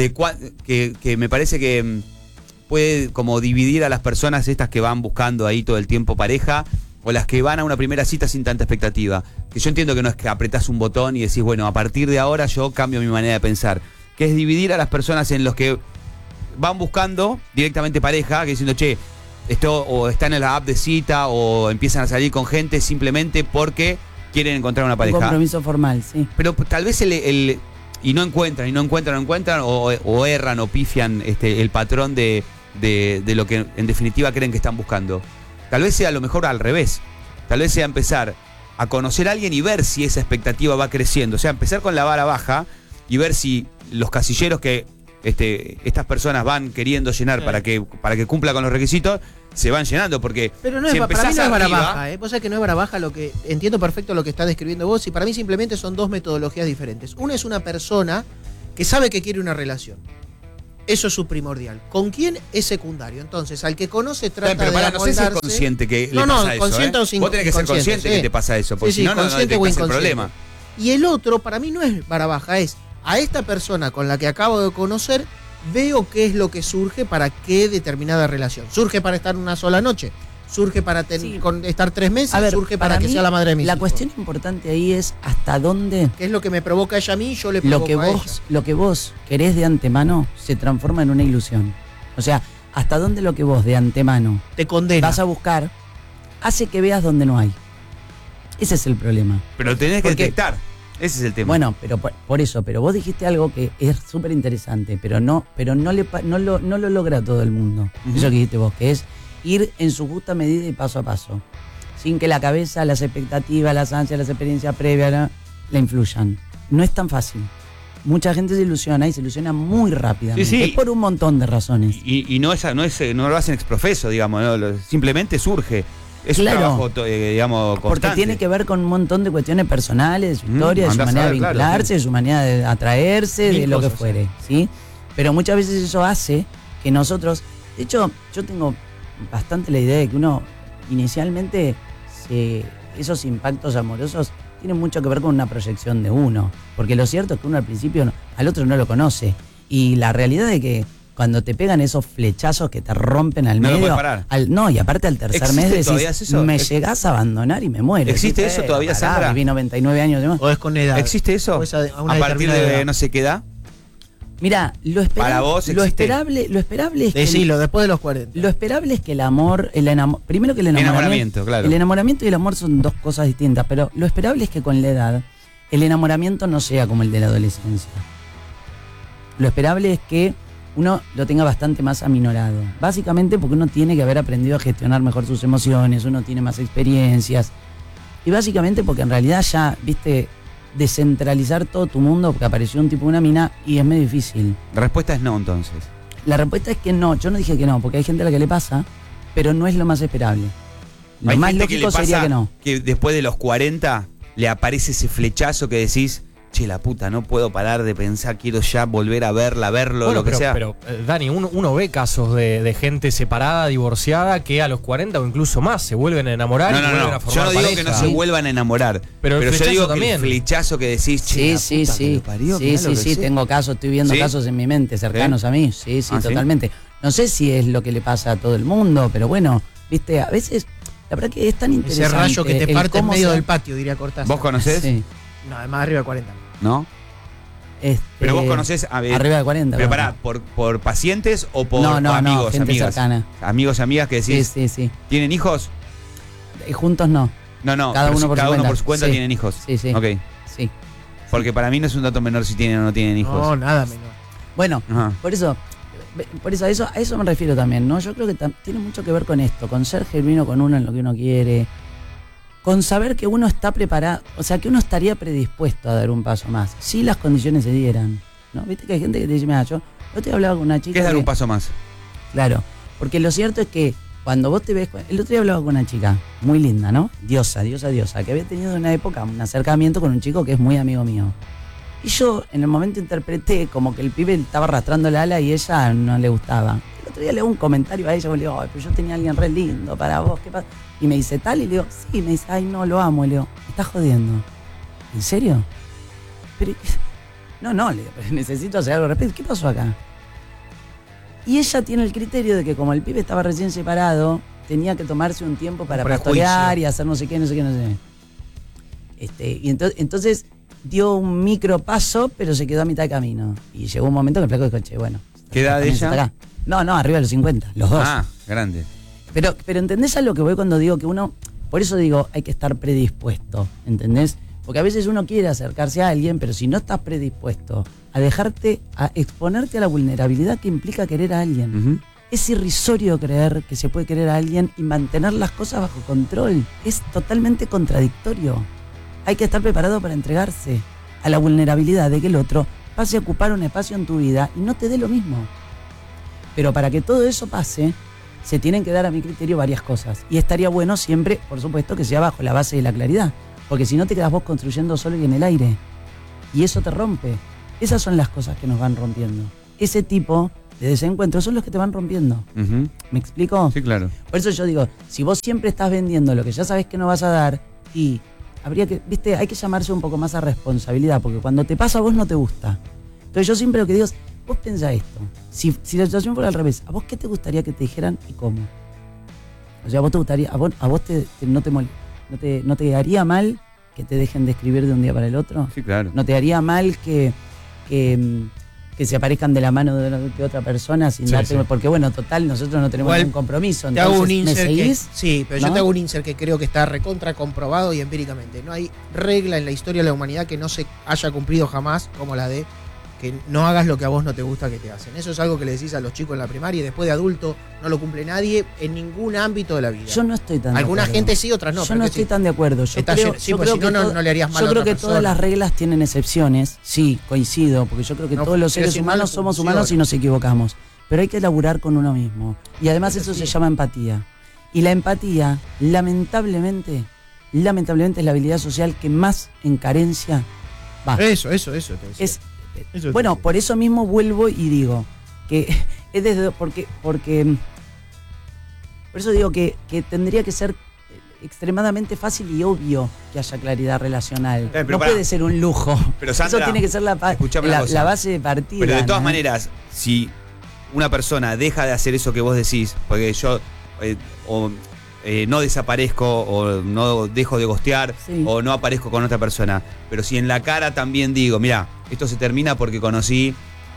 que me parece que puede como dividir a las personas estas que van buscando ahí todo el tiempo pareja o las que van a una primera cita sin tanta expectativa. Que yo entiendo que no es que apretás un botón y decís, bueno, a partir de ahora yo cambio mi manera de pensar. Que es dividir a las personas en los que van buscando directamente pareja, que diciendo, che, esto o están en la app de cita o empiezan a salir con gente simplemente porque quieren encontrar una Un pareja. compromiso formal, sí. Pero tal vez y no encuentran, o erran o pifian el patrón de lo que en definitiva creen que están buscando. Tal vez sea a lo mejor al revés. Tal vez sea empezar a conocer a alguien y ver si esa expectativa va creciendo. O sea, empezar con la vara baja y ver si los casilleros que estas personas van queriendo llenar para que cumpla con los requisitos, se van llenando, porque Pero no si es, para mí empezás no es arriba, barabaja, Vos sabés que no es barabaja lo que. Entiendo perfecto lo que estás describiendo vos, y para mí simplemente son dos metodologías diferentes. Una es una persona que sabe que quiere una relación. Eso es su primordial. ¿Con quién es secundario? Entonces, al que conoce trata pero para, de no sé si es amoldarse. consciente que le No, pasa eso. consciente o sin- Vos tenés que ser consciente sí. que te pasa eso, porque Sí, si no, no consciente o detectás el inconsciente. problema. Y el otro, para mí, no es barabaja, es a esta persona con la que acabo de conocer, veo qué es lo que surge para qué determinada relación. Surge para estar una sola noche, surge para Sí. estar 3 meses, A ver, surge para que mí, sea la madre de mis la hijos. cuestión importante ahí es hasta dónde ¿Qué es lo que me provoca ella a mí? Yo le lo provoco que a ella. lo que vos querés de antemano se transforma en una ilusión. O sea, hasta dónde lo que vos de antemano Te condena. vas a buscar hace que veas donde no hay. Ese es el problema. Pero tenés que Porque- detectar. Ese es el tema. Bueno, pero por eso, pero vos dijiste algo que es súper interesante, pero no lo logra todo el mundo. Ujú. Eso que dijiste vos, que es ir en su justa medida y paso a paso, sin que la cabeza, las expectativas, las ansias, las experiencias previas la influyan. No es tan fácil. Mucha gente se ilusiona y se ilusiona muy rápidamente. Sí, sí. Es por un montón de razones. Y no lo hacen exprofeso, digamos, ¿no? Simplemente surge. Es Claro. un trabajo, digamos, constante. Porque tiene que ver con un montón de cuestiones personales, de su historia, de su andás a manera de ver, claro, vincularse, de su manera de atraerse, Mil de lo que cosas, fuere, ¿sí? Pero muchas veces eso hace que nosotros... De hecho, yo tengo bastante la idea de que uno inicialmente esos impactos amorosos tienen mucho que ver con una proyección de uno. Porque lo cierto es que uno al principio al otro no lo conoce. Y la realidad es que cuando te pegan esos flechazos que te rompen al No lo medio... puedes parar. No, y aparte al tercer ¿Existe mes todavía decís, eso? me llegás a abandonar y me muero. ¿Existe Decís, eso todavía, pará, Sandra? Viví 99 años de más. O es con edad. ¿Existe eso? O es a una a partir determinada de edad. no sé qué edad. Mira, Para vos lo existe. esperable es que Decilo, después de los 40. lo esperable es que el amor, primero que el Enamoramiento, claro. El enamoramiento y el amor son dos cosas distintas, pero lo esperable es que con la edad el enamoramiento no sea como el de la adolescencia. Lo esperable es que uno lo tenga bastante más aminorado. Básicamente porque uno tiene que haber aprendido a gestionar mejor sus emociones, uno tiene más experiencias. Y básicamente porque en realidad ya, viste, descentralizar todo tu mundo, porque apareció un tipo, una mina, y es medio difícil. La respuesta es no, entonces. La respuesta es que no, yo no dije que no, porque hay gente a la que le pasa, pero no es lo más esperable. Lo Hay más gente que le lógico sería pasa que no. que después de los 40 le aparece ese flechazo que decís, che, la puta, no puedo parar de pensar, quiero ya volver a verlo, Bueno, lo que sea. Pero, Dani, uno ve casos de gente separada, divorciada, que a los 40 o incluso más se vuelven a enamorar y vuelven a formar Yo no digo pareja. que no se vuelvan a enamorar. Pero el yo flechazo digo que también. el flechazo que decís, che, Sí, la puta que sí. lo parió, Sí, mirá lo que sí, sé. tengo casos, estoy viendo ¿Sí? casos en mi mente, cercanos a mí. Sí, sí, ¿Ah, sí? totalmente. No sé si es lo que le pasa a todo el mundo, pero bueno, viste, a veces, la verdad que es tan interesante. Ese rayo que te el parte en cómo medio se- del patio, diría Cortázar. ¿Vos conocés? Sí. No, además arriba de 40. ¿No? Pero vos conocés arriba de 40. Pero bueno. pará, ¿por pacientes o por No, amigos, gente amigas? cercana. Amigos, amigas que Sí, decís, sí, sí. ¿tienen hijos? Juntos no. No, Cada pero uno por cada su uno cuenta. por su cuenta Sí. tienen hijos. Sí, sí. Ok. Sí. Porque para mí no es un dato menor si tienen o no tienen hijos. No, nada menor. Bueno, Ajá. por eso a eso me refiero también, ¿no? Yo creo que tiene mucho que ver con esto, con ser genuino con uno en lo que uno quiere, con saber que uno está preparado, o sea, que uno estaría predispuesto a dar un paso más, si las condiciones se dieran, ¿no? Viste que hay gente que te dice, mira, yo te he hablado con una chica. ¿Qué es dar que- un paso más? Claro, porque lo cierto es que cuando vos te ves, el otro día hablaba con una chica muy linda, ¿no? Diosa, que había tenido en una época un acercamiento con un chico que es muy amigo mío. Y yo en el momento interpreté como que el pibe estaba arrastrando la ala y ella no le gustaba. El otro día le hago un comentario a ella y le digo, ay, pero yo tenía a alguien re lindo para vos, ¿qué pasa? Y me dice tal, y le digo, sí, me dice, ay, no, lo amo. Y le digo, me estás jodiendo. ¿En serio? Pero, no, le digo, pero necesito hacer algo al respecto. ¿Qué pasó acá? Y ella tiene el criterio de que como el pibe estaba recién separado, tenía que tomarse un tiempo para prejuicio. pastorear y hacer no sé qué. Y entonces dio un micro paso, pero se quedó a mitad de camino. Y llegó un momento que el flaco dijo, che, bueno. ¿Qué edad de también se ella? está acá. No, arriba de los 50, los dos. Ah, grande. Pero ¿entendés a lo que voy cuando digo que uno, por eso digo, hay que estar predispuesto, ¿entendés? Porque a veces uno quiere acercarse a alguien, pero si no estás predispuesto a exponerte a la vulnerabilidad que implica querer a alguien. Ujú. Es irrisorio creer que se puede querer a alguien y mantener las cosas bajo control. Es totalmente contradictorio. Hay que estar preparado para entregarse a la vulnerabilidad de que el otro pase a ocupar un espacio en tu vida y no te dé lo mismo. Pero para que todo eso pase, se tienen que dar, a mi criterio, varias cosas. Y estaría bueno siempre, por supuesto, que sea bajo la base de la claridad. Porque si no te quedas vos construyendo solo y en el aire. Y eso te rompe. Esas son las cosas que nos van rompiendo. Ese tipo de desencuentros son los que te van rompiendo. Ujú. ¿Me explico? Sí, claro. Por eso yo digo, si vos siempre estás vendiendo lo que ya sabes que no vas a dar, y habría que, viste, hay que llamarse un poco más a responsabilidad, porque cuando te pasa a vos no te gusta. Entonces yo siempre lo que digo es, vos pensá esto, si la situación fuera al revés, ¿a vos qué te gustaría que te dijeran y cómo? O sea, ¿vos te gustaría, a vos no te haría mal que te dejen de escribir de un día para el otro? Sí, claro. ¿No te haría mal que se aparezcan de la mano de otra persona sin Sí, darte? sí. Porque bueno, total, nosotros no tenemos Igual, ningún compromiso. Te hago un Entonces, ¿me insert seguís? sí, pero yo ¿No? te hago un insert que creo que está recontra comprobado y empíricamente. No hay regla en la historia de la humanidad que no se haya cumplido jamás como la de que no hagas lo que a vos no te gusta que te hacen. Eso es algo que le decís a los chicos en la primaria y después de adulto no lo cumple nadie en ningún ámbito de la vida. Yo no estoy tan Alguna de acuerdo. gente sí, otras no. Yo pero no que estoy sí. tan de acuerdo. Yo Está creo, lleno- sí, yo pues creo si que no, to- no le harías mal yo a creo otra que todas persona. las reglas tienen excepciones. Sí, coincido, porque yo creo que No, todos los pero seres si mal humanos somos funciona. humanos y nos equivocamos. Pero hay que laburar con uno mismo. Y además eso se llama empatía. Y la empatía, lamentablemente es la habilidad social que más en carencia va. Eso. Te decía. Es, Eso te bueno, decía. por eso mismo vuelvo y digo que es desde porque por eso digo que tendría que ser extremadamente fácil y obvio que haya claridad relacional. pero No pará. puede ser un lujo. Pero, Sandra, eso tiene que ser escuchame una cosa. la base de partida. Pero de todas ¿no? maneras, si una persona deja de hacer eso que vos decís, porque yo no desaparezco o no dejo de gostear Sí. o no aparezco con otra persona, pero si en la cara también digo, mira, esto se termina porque conocí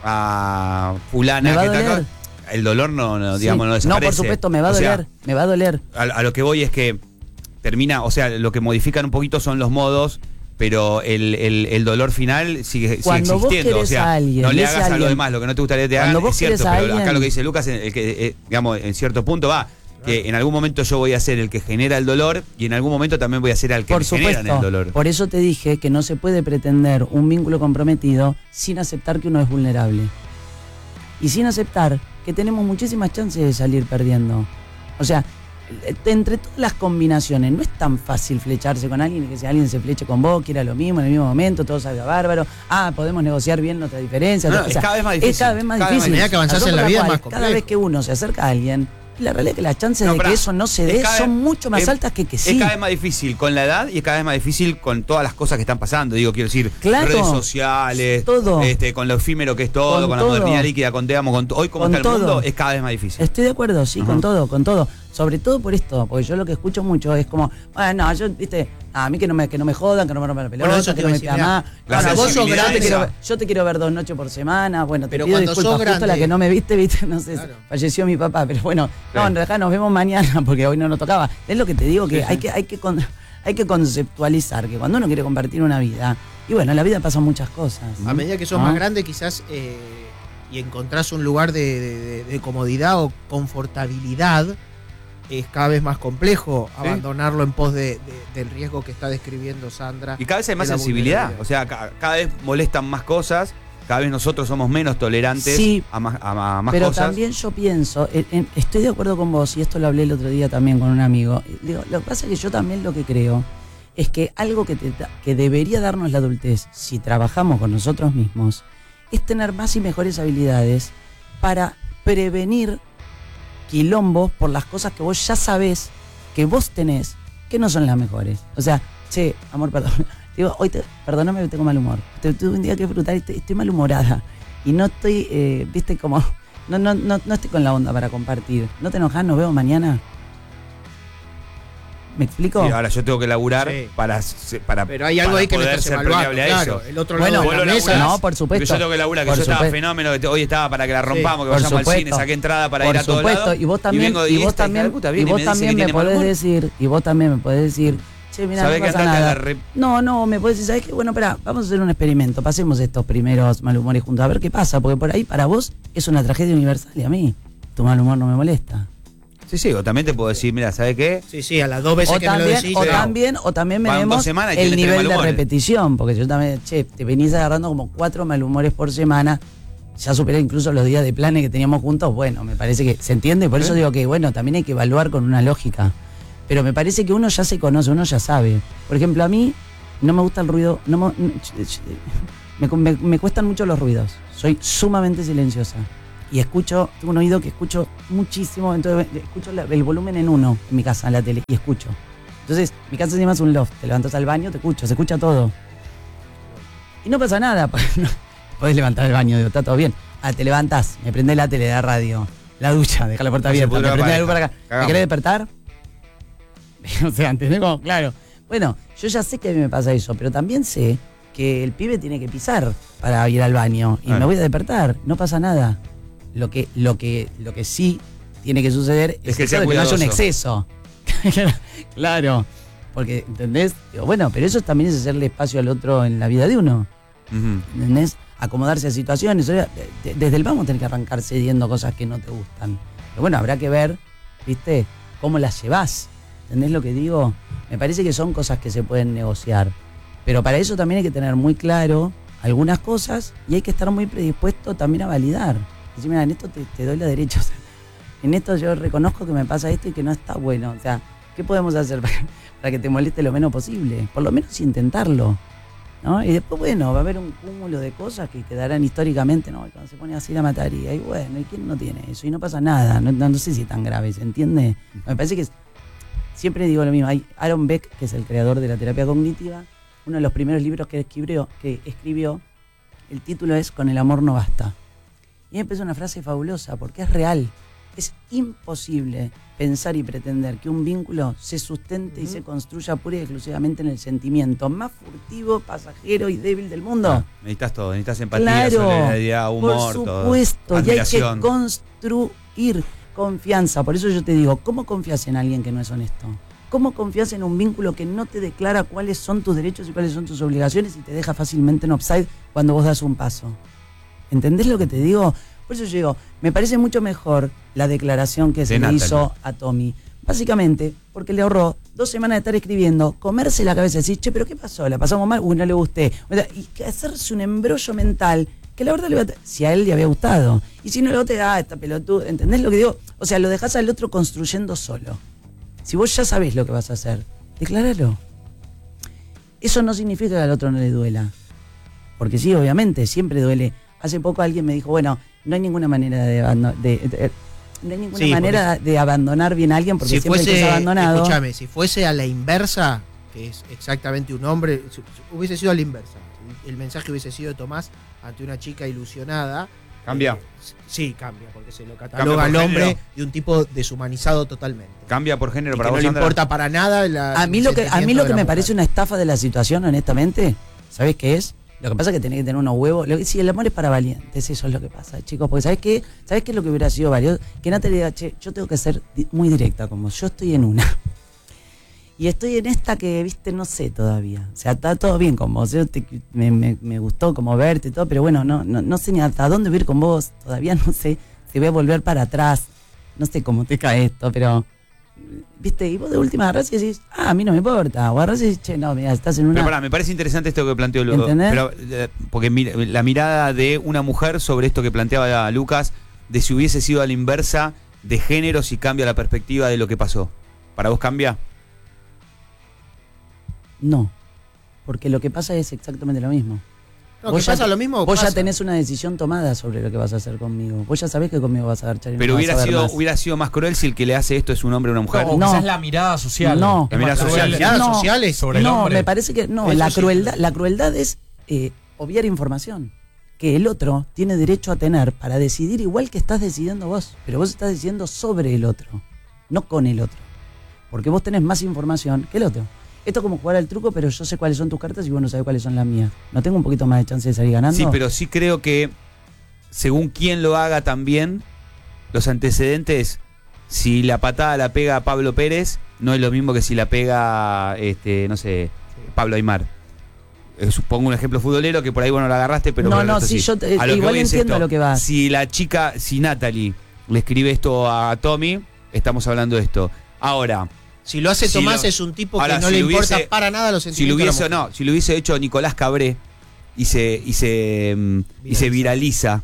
a fulana ¿Me va que a está acá, doler? el dolor no, Sí. digamos, no desaparece. por supuesto, me va a O sea, doler. Me va a doler. a lo que voy es que termina, o sea, lo que modifican un poquito son los modos, pero el dolor final sigue Cuando vos existiendo. O querés sea, a alguien, no y le ese hagas a lo alguien- demás lo que no te gustaría que te hagan, Cuando vos es cierto, querés a pero acá alguien- lo que dice Lucas, el que, digamos, en cierto punto va, que en algún momento yo voy a ser el que genera el dolor y en algún momento también voy a ser el que Por me generan supuesto. el dolor. Por eso te dije que no se puede pretender un vínculo comprometido sin aceptar que uno es vulnerable. Y sin aceptar que tenemos muchísimas chances de salir perdiendo. O sea, entre todas las combinaciones, no es tan fácil flecharse con alguien y que si alguien se fleche con vos, quiera lo mismo, en el mismo momento, todo salga bárbaro. Podemos negociar bien nuestras diferencias. No, O es sea, cada vez más difícil. Es cada vez más Cada vez difícil. más difícil. A medida que avanzás Razón en la por vida es cual, más cada complejo. vez que uno se acerca a alguien, la realidad es que las chances No, de pará. que eso no se Es dé cada son vez- mucho más es- altas que sí. Es cada vez más difícil con la edad y es cada vez más difícil con todas las cosas que están pasando. Digo, quiero decir, Claro. redes sociales, Todo. Con lo efímero que es todo, Con con la todo. modernidad líquida, con te amo, hoy como Con está el mundo, todo. es cada vez más difícil. Estoy de acuerdo, sí, Ajá. con todo. Sobre todo por esto, porque yo lo que escucho mucho es como, bueno, yo, viste, a mí que no me jodan, que no me rompan la pelota, Bueno, eso te que no iba a me decir, pidan mirá, más. la Bueno, vos sos sensibilidad grande, esa. yo te quiero ver 2 noches por semana, bueno, te Pero pido cuando disculpas, sos justo la grande- que no me viste, no sé, Claro. falleció mi papá, pero bueno, no, Sí. en realidad nos vemos mañana, porque hoy no nos tocaba. Es lo que te digo, que hay que conceptualizar que cuando uno quiere compartir una vida, y bueno, en la vida pasan muchas cosas. A medida que sos ¿no? más grande, quizás, y encontrás un lugar de comodidad o confortabilidad, es cada vez más complejo abandonarlo en pos del riesgo que está describiendo Sandra. Y cada vez hay más de la sensibilidad. vulnerabilidad. O sea, cada vez molestan más cosas, cada vez nosotros somos menos tolerantes Sí, a más Pero cosas. también yo pienso, estoy de acuerdo con vos, y esto lo hablé el otro día también con un amigo. Digo, lo que pasa es que yo también lo que creo es que algo que debería darnos la adultez, si trabajamos con nosotros mismos, es tener más y mejores habilidades para prevenir quilombos por las cosas que vos ya sabés que vos tenés, que no son las mejores. O sea, che, amor, perdón. Digo, perdóname, tengo mal humor. Tuve un día que es brutal, estoy malhumorada. Y no estoy, viste, como, no estoy con la onda para compartir. ¿No te enojas? ¿Nos vemos mañana? ¿Me explico? Sí, ahora yo tengo que laburar Sí. para Pero hay algo para ahí que no poder estás ser evaluando, permeable a claro. eso. El otro Bueno, lado Vos de lo la mesa. laburás, no, por supuesto. Porque yo tengo que laburar, que Por yo estaba supuesto. fenómeno, que hoy estaba para que la rompamos, que Por vayamos al cine, supuesto. saqué entrada para Por ir a todos supuesto, lados. y vos también, vengo, y vos esta hija de también, puta y viene vos me dice también que me tiene mal podés humor. decir, y vos también me podés decir, che, mira, ¿Sabés no que pasa andate a nada. la re- No, me podés decir, ¿sabés qué? Bueno, espera, vamos a hacer un experimento, pasemos estos primeros malhumores juntos, a ver qué pasa, porque por ahí para vos es una tragedia universal y a mí tu mal humor no me molesta. Sí, o también te puedo decir, mira, ¿sabes qué? Sí, a las 2 veces que me lo decís. O también Van veremos 2 semanas y el tiene 3 nivel de malhumores. repetición, porque yo también, te venís agarrando como 4 malhumores por semana, ya superé incluso los días de planes que teníamos juntos, bueno, me parece que se entiende, por eso digo que, bueno, también hay que evaluar con una lógica, pero me parece que uno ya se conoce, uno ya sabe. Por ejemplo, a mí no me gusta el ruido, me cuestan mucho los ruidos, soy sumamente silenciosa. Y tengo un oído que escucho muchísimo, entonces escucho el volumen en 1 en mi casa, en la tele, y escucho. Entonces, mi casa encima es un loft, te levantas al baño, se escucha todo. Y no pasa nada, podés levantar el baño, digo, está todo bien. Te levantás, me prendés la tele, la radio, la ducha, dejá la puerta abierta, me prendés la luz para acá. ¿Me querés despertar? O sea, ¿entendés? Como, claro. Bueno, yo ya sé que a mí me pasa eso, pero también sé que el pibe tiene que pisar para ir al baño y me voy a despertar, no pasa nada. Lo que sí tiene que suceder es que no haya un exceso. Claro, porque, ¿entendés? Digo, bueno, pero eso también es hacerle espacio al otro en la vida de uno. ¿Entendés? Acomodarse a situaciones. Desde el vamos tenés que arrancar cediendo cosas que no te gustan. Pero bueno, habrá que ver, ¿viste? Cómo las llevás. ¿Entendés lo que digo? Me parece que son cosas que se pueden negociar. Pero para eso también hay que tener muy claro algunas cosas y hay que estar muy predispuesto también a validar. Decir, mira, en esto te doy la derecha. O sea, en esto yo reconozco que me pasa esto y que no está bueno. O sea, ¿qué podemos hacer para que te moleste lo menos posible? Por lo menos intentarlo, ¿no? Y después, bueno, va a haber un cúmulo de cosas que quedarán históricamente, ¿no? Cuando se pone así la mataría. Y bueno, ¿y quién no tiene eso? Y no pasa nada. No sé si es tan grave, ¿se entiende? Me parece que siempre digo lo mismo. Hay Aaron Beck, que es el creador de la terapia cognitiva. Uno de los primeros libros que escribió, el título es Con el amor no basta. Y empezó una frase fabulosa, porque es real. Es imposible pensar y pretender que un vínculo se sustente y se construya pura y exclusivamente en el sentimiento más furtivo, pasajero y débil del mundo. Necesitas todo, necesitas empatía, solidaridad, humor, por supuesto, todo. Y hay que construir confianza. Por eso yo te digo, ¿cómo confías en alguien que no es honesto? ¿Cómo confías en un vínculo que no te declara cuáles son tus derechos y cuáles son tus obligaciones y te deja fácilmente en offside cuando vos das un paso? ¿Entendés lo que te digo? Por eso yo digo, me parece mucho mejor la declaración que se le hizo a Tommy. Básicamente, porque le ahorró 2 semanas de estar escribiendo, comerse la cabeza y decir, che, ¿pero qué pasó? ¿La pasamos mal? Uy, no le gusté. Y hacerse un embrollo mental que la verdad le va a... Si a él le había gustado. Y si no le gusta, esta pelotuda. ¿Entendés lo que digo? O sea, lo dejás al otro construyendo solo. Si vos ya sabés lo que vas a hacer, decláralo. Eso no significa que al otro no le duela. Porque sí, obviamente, siempre duele. Hace poco alguien me dijo, bueno, no hay ninguna manera de abandonar bien a alguien porque siempre hay que ser abandonado. Escúchame, si fuese a la inversa, que es exactamente un hombre, si hubiese sido a la inversa, el mensaje hubiese sido de Tomás ante una chica ilusionada. ¿Cambia? Sí, cambia, porque se lo cataloga al hombre de un tipo deshumanizado totalmente. ¿Cambia por género para vos, vos, no le Sandra? importa para nada a mí lo que me parece una estafa de la situación, honestamente, ¿sabés qué es? Lo que pasa es que tenés que tener unos huevos. Sí, el amor es para valientes, eso es lo que pasa, chicos. Porque ¿sabés qué es lo que hubiera sido valioso? Que Natalia diga, che, yo tengo que ser muy directa con vos. Yo estoy en una. Y estoy en esta que, viste, no sé todavía. O sea, está todo bien con vos. Me gustó como verte y todo, pero bueno, no sé ni hasta dónde voy a ir con vos. Todavía no sé si voy a volver para atrás. No sé cómo te cae esto, pero... ¿Viste? Y vos de última agarrás y decís, a mí no me importa. O agarrás y decís, che, no, mira, estás en una... Pero pará, me parece interesante esto que planteó Lucas. Pero porque la mirada de una mujer sobre esto que planteaba Lucas, de si hubiese sido a la inversa de género, si cambia la perspectiva de lo que pasó. ¿Para vos cambia? No, porque lo que pasa es exactamente lo mismo. No, ¿qué pasa lo mismo? Vos ya tenés una decisión tomada sobre lo que vas a hacer conmigo. Vos ya sabés que conmigo vas a garchar y no pero vas a ver más. hubiera sido más cruel si el que le hace esto es un hombre o una mujer. No, quizás la mirada social. No. La mirada social. La mirada social es sobre el hombre. Me parece que no. La crueldad es obviar información que el otro tiene derecho a tener para decidir igual que estás decidiendo vos. Pero vos estás decidiendo sobre el otro, no con el otro. Porque vos tenés más información que el otro. Esto es como jugar al truco, pero yo sé cuáles son tus cartas y vos no sabés cuáles son las mías. ¿No tengo un poquito más de chance de salir ganando? Sí, pero sí creo que según quién lo haga también, los antecedentes, si la patada la pega Pablo Pérez, no es lo mismo que si la pega, no sé, Pablo Aymar. Supongo un ejemplo futbolero que por ahí vos no la agarraste, pero... Sí, yo igual entiendo a lo que vas. Si Natalie le escribe esto a Tommy, estamos hablando de esto. Ahora, Si lo hace Si Tomás lo- es un tipo ahora, que no si le lo importa hubiese- para nada los si lo sentimientos hubiese, de la mujer. si lo hubiese hecho Nicolás Cabré y se viraliza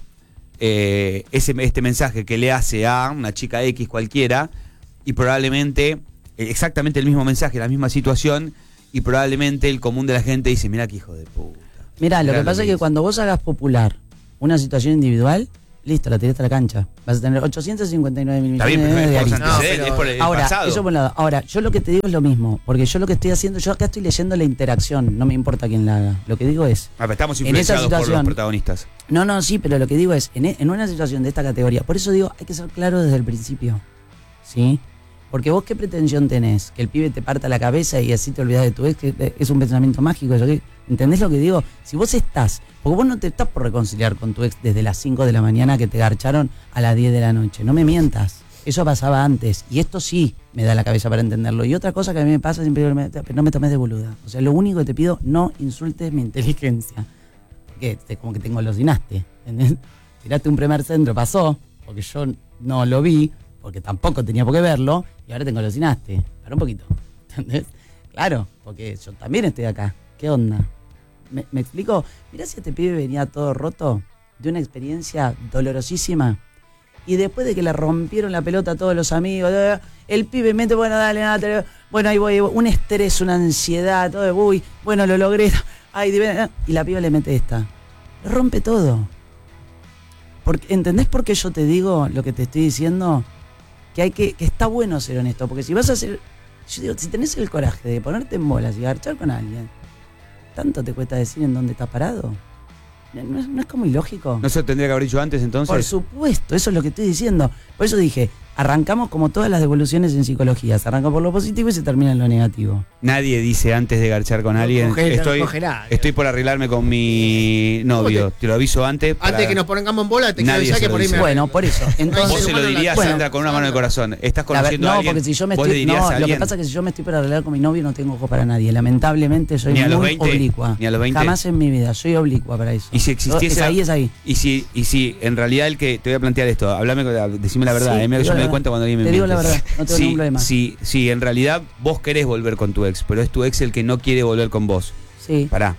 este mensaje que le hace a una chica X cualquiera, y probablemente exactamente el mismo mensaje, la misma situación, y probablemente el común de la gente dice, mira qué hijo de puta. Mirá, lo Mirá que pasa es que hizo. cuando vos hagas popular una situación individual, listo, la tiraste a la cancha. Vas a tener 859 mil Está bien, millones pero de es por los aristas. antecedentes, es por el Ahora, pasado. eso por un lado. Ahora, yo lo que te digo es lo mismo, porque yo lo que estoy haciendo, yo acá estoy leyendo la interacción, no me importa quién la haga. Lo que digo es, Pero estamos en esa influenciados por los situación- protagonistas. no, sí, pero lo que digo es, en una situación de esta categoría, por eso digo, hay que ser claro desde el principio, ¿sí? Porque vos qué pretensión tenés, que el pibe te parta la cabeza y así te olvidás de tu ex, que es un pensamiento mágico, eso que, ¿entendés lo que digo? Si vos estás, porque vos no te estás por reconciliar con tu ex desde las 5 de la mañana que te garcharon a las 10 de la noche, no me mientas, eso pasaba antes, y esto sí me da la cabeza para entenderlo. Y otra cosa que a mí me pasa, siempre digo, pero no me tomes de boluda, o sea, lo único que te pido, no insultes mi inteligencia, porque como que te engolosinaste, ¿entendés? Tiraste un primer centro, pasó, porque yo no lo vi, porque tampoco tenía por qué verlo, y ahora te engolosinaste. Para un poquito, ¿entendés? Claro, porque yo también estoy acá. ¿Qué onda? ¿Me explico? Mirá si este pibe venía todo roto de una experiencia dolorosísima, y después de que le rompieron la pelota a todos los amigos, el pibe mete, bueno, dale, nada, bueno, ahí voy, un estrés, una ansiedad, todo, uy, bueno, lo logré, ay, y la piba le mete esta. Le rompe todo. ¿Entendés por qué yo te digo lo que te estoy diciendo? Que está bueno ser honesto, porque si vas a ser, yo digo, si tenés el coraje de ponerte en bolas y garchar con alguien, ¿tanto te cuesta decir en dónde estás parado? ¿No es como ilógico? ¿No se tendría que haber dicho antes entonces? Por supuesto, eso es lo que estoy diciendo. Por eso dije, arrancamos como todas las devoluciones en psicología, se arranca por lo positivo y se termina en lo negativo. Nadie dice antes de garchar con alguien, estoy por arreglarme con mi novio. Te lo aviso antes. Antes que nos pongamos en bola, te quiero Nadie avisar se que lo por ahí dice. me Bueno, por eso. Entonces, Vos se lo dirías, bueno, Sandra, con una mano en el corazón. Estás La ver- conociendo a no, alguien. porque si yo me vos le estoy. dirías a No, lo que alguien. pasa es que si yo me estoy para arreglar con mi novio, no tengo ojo para nadie. Lamentablemente soy Ni a los muy 20, oblicua. ni a los 20. Jamás en mi vida, soy oblicua para eso. Y si existiese. Es ahí, es ahí. Y si en realidad el que. Te voy a plantear esto, decime la verdad, Sí, mira que te yo digo me la doy cuenta cuando alguien me Te digo miente. la verdad, no tengo ningún problema. Si en realidad vos querés volver con tu ex, pero es tu ex el que no quiere volver con vos. Sí. Pará.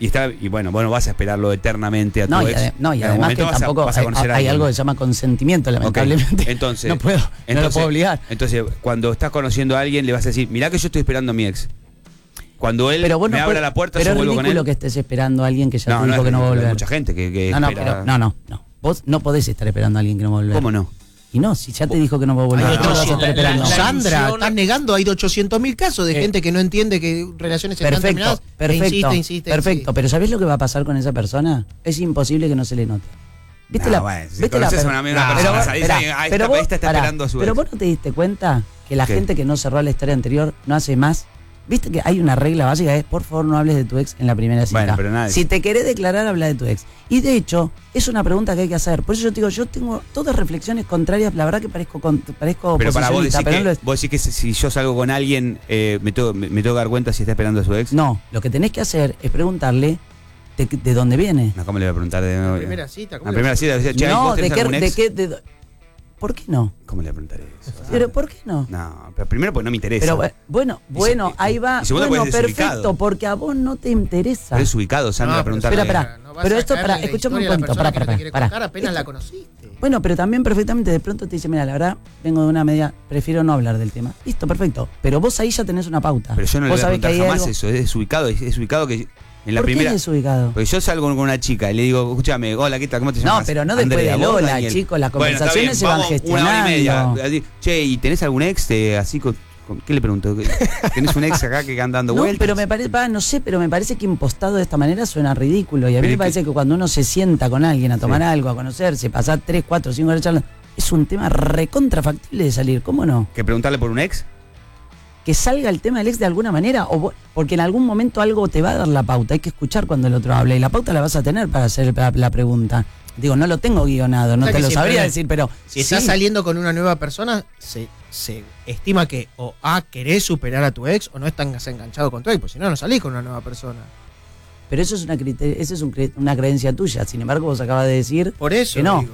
Y bueno, vas a esperarlo eternamente a tu No, ex. y En algún además que momento vas a- tampoco vas a conocer a hay alguien. algo que se llama consentimiento, Ok, lamentablemente. Entonces, no lo puedo obligar. Entonces, cuando estás conociendo a alguien, le vas a decir, mirá que yo estoy esperando a mi ex. Cuando él Pero vos me no abra podés- la puerta, pero yo es vuelvo con ridículo él. que estés esperando a alguien que ya No, te dijo no, que no va a hay volver. mucha gente que No, espera. pero no. Vos no podés estar esperando a alguien que no va a volver. ¿Cómo no? Y no, si ya te dijo que no va a volver, Hay ¿cómo lo vas a 800, estar esperando? Sandra, estás negando, hay 800.000 casos de gente que no entiende que relaciones están Perfecto, terminadas. perfecto, Insiste. pero ¿sabés lo que va a pasar con esa persona? Es imposible que no se le note. ¿Viste No, bueno, si viste conoces per- a una No, persona, pero salís pará, ahí, ahí pero está, vos- esta está pará, esperando a su Pero ex. vos no te diste cuenta que la ¿Qué? gente que no cerró la historia anterior no hace más. Viste que hay una regla básica, es por favor no hables de tu ex en la primera cita. Bueno, pero nada. Si te querés declarar, habla de tu ex. Y de hecho, es una pregunta que hay que hacer. Por eso yo te digo, yo tengo todas reflexiones contrarias, la verdad que parezco Pero para vos posicionista, decís, pero no lo es. vos decís que si yo salgo con alguien, me tengo que dar cuenta si está esperando a su ex. No, lo que tenés que hacer es preguntarle de dónde viene. No, ¿cómo le voy a preguntar de La primera cita, ¿cómo La le- primera cita, decía, che, No, ¿vos tenés algún ex? ¿Por qué no? ¿Cómo le voy a preguntar eso? Pero ¿por qué no? No, pero primero porque no me interesa. Pero bueno, ahí va. y segundo, Bueno, pues, es desubicado. perfecto, porque a vos no te interesa. Pero es ubicado, Sandra, No, a pero preguntarle. espera. No vas Pero a esto, caerle pará, la escuchame un historia a la cuento, persona que no te pará. quiere contar, apenas la conociste. Bueno, pero también perfectamente de pronto te dice, mira, la verdad, vengo de una media, prefiero no hablar del tema. Listo, perfecto. Pero vos ahí ya tenés una pauta. Pero yo no le Vos voy a sabés que preguntar hay jamás algo- eso, es desubicado que en la ¿Por primera. qué es desubicado? Porque yo salgo con una chica y le digo, escúchame, hola, ¿qué tal? ¿Cómo te llamas? No, pero no después Andrea, de ¿vos, Lola, Daniel? chicos, las Bueno, está conversaciones bien, se van vamos una hora y gestionando. media. Así, che, ¿y tenés algún ex así ¿qué le pregunto? ¿Tenés un ex acá que anda dando No, vueltas? pero me parece, no sé, pero me parece que impostado de esta manera suena ridículo. Y a mí Pero me es parece que cuando uno se sienta con alguien a tomar algo, a conocerse, pasar 3, 4, 5 horas charlando, es un tema recontrafactible de salir, ¿cómo no? ¿Que preguntarle por un ex? Que salga el tema del ex de alguna manera, porque en algún momento algo te va a dar la pauta, hay que escuchar cuando el otro habla, y la pauta la vas a tener para hacer la pregunta. Digo, no lo tengo guionado, no O sea te que lo siempre- sabría decir, pero Si estás saliendo con una nueva persona, se estima que o querés superar a tu ex o no estás enganchado con tu ex, pues si no, no salís con una nueva persona. pero eso es una creencia tuya. Sin embargo, vos acabas de decir Por eso que no. digo.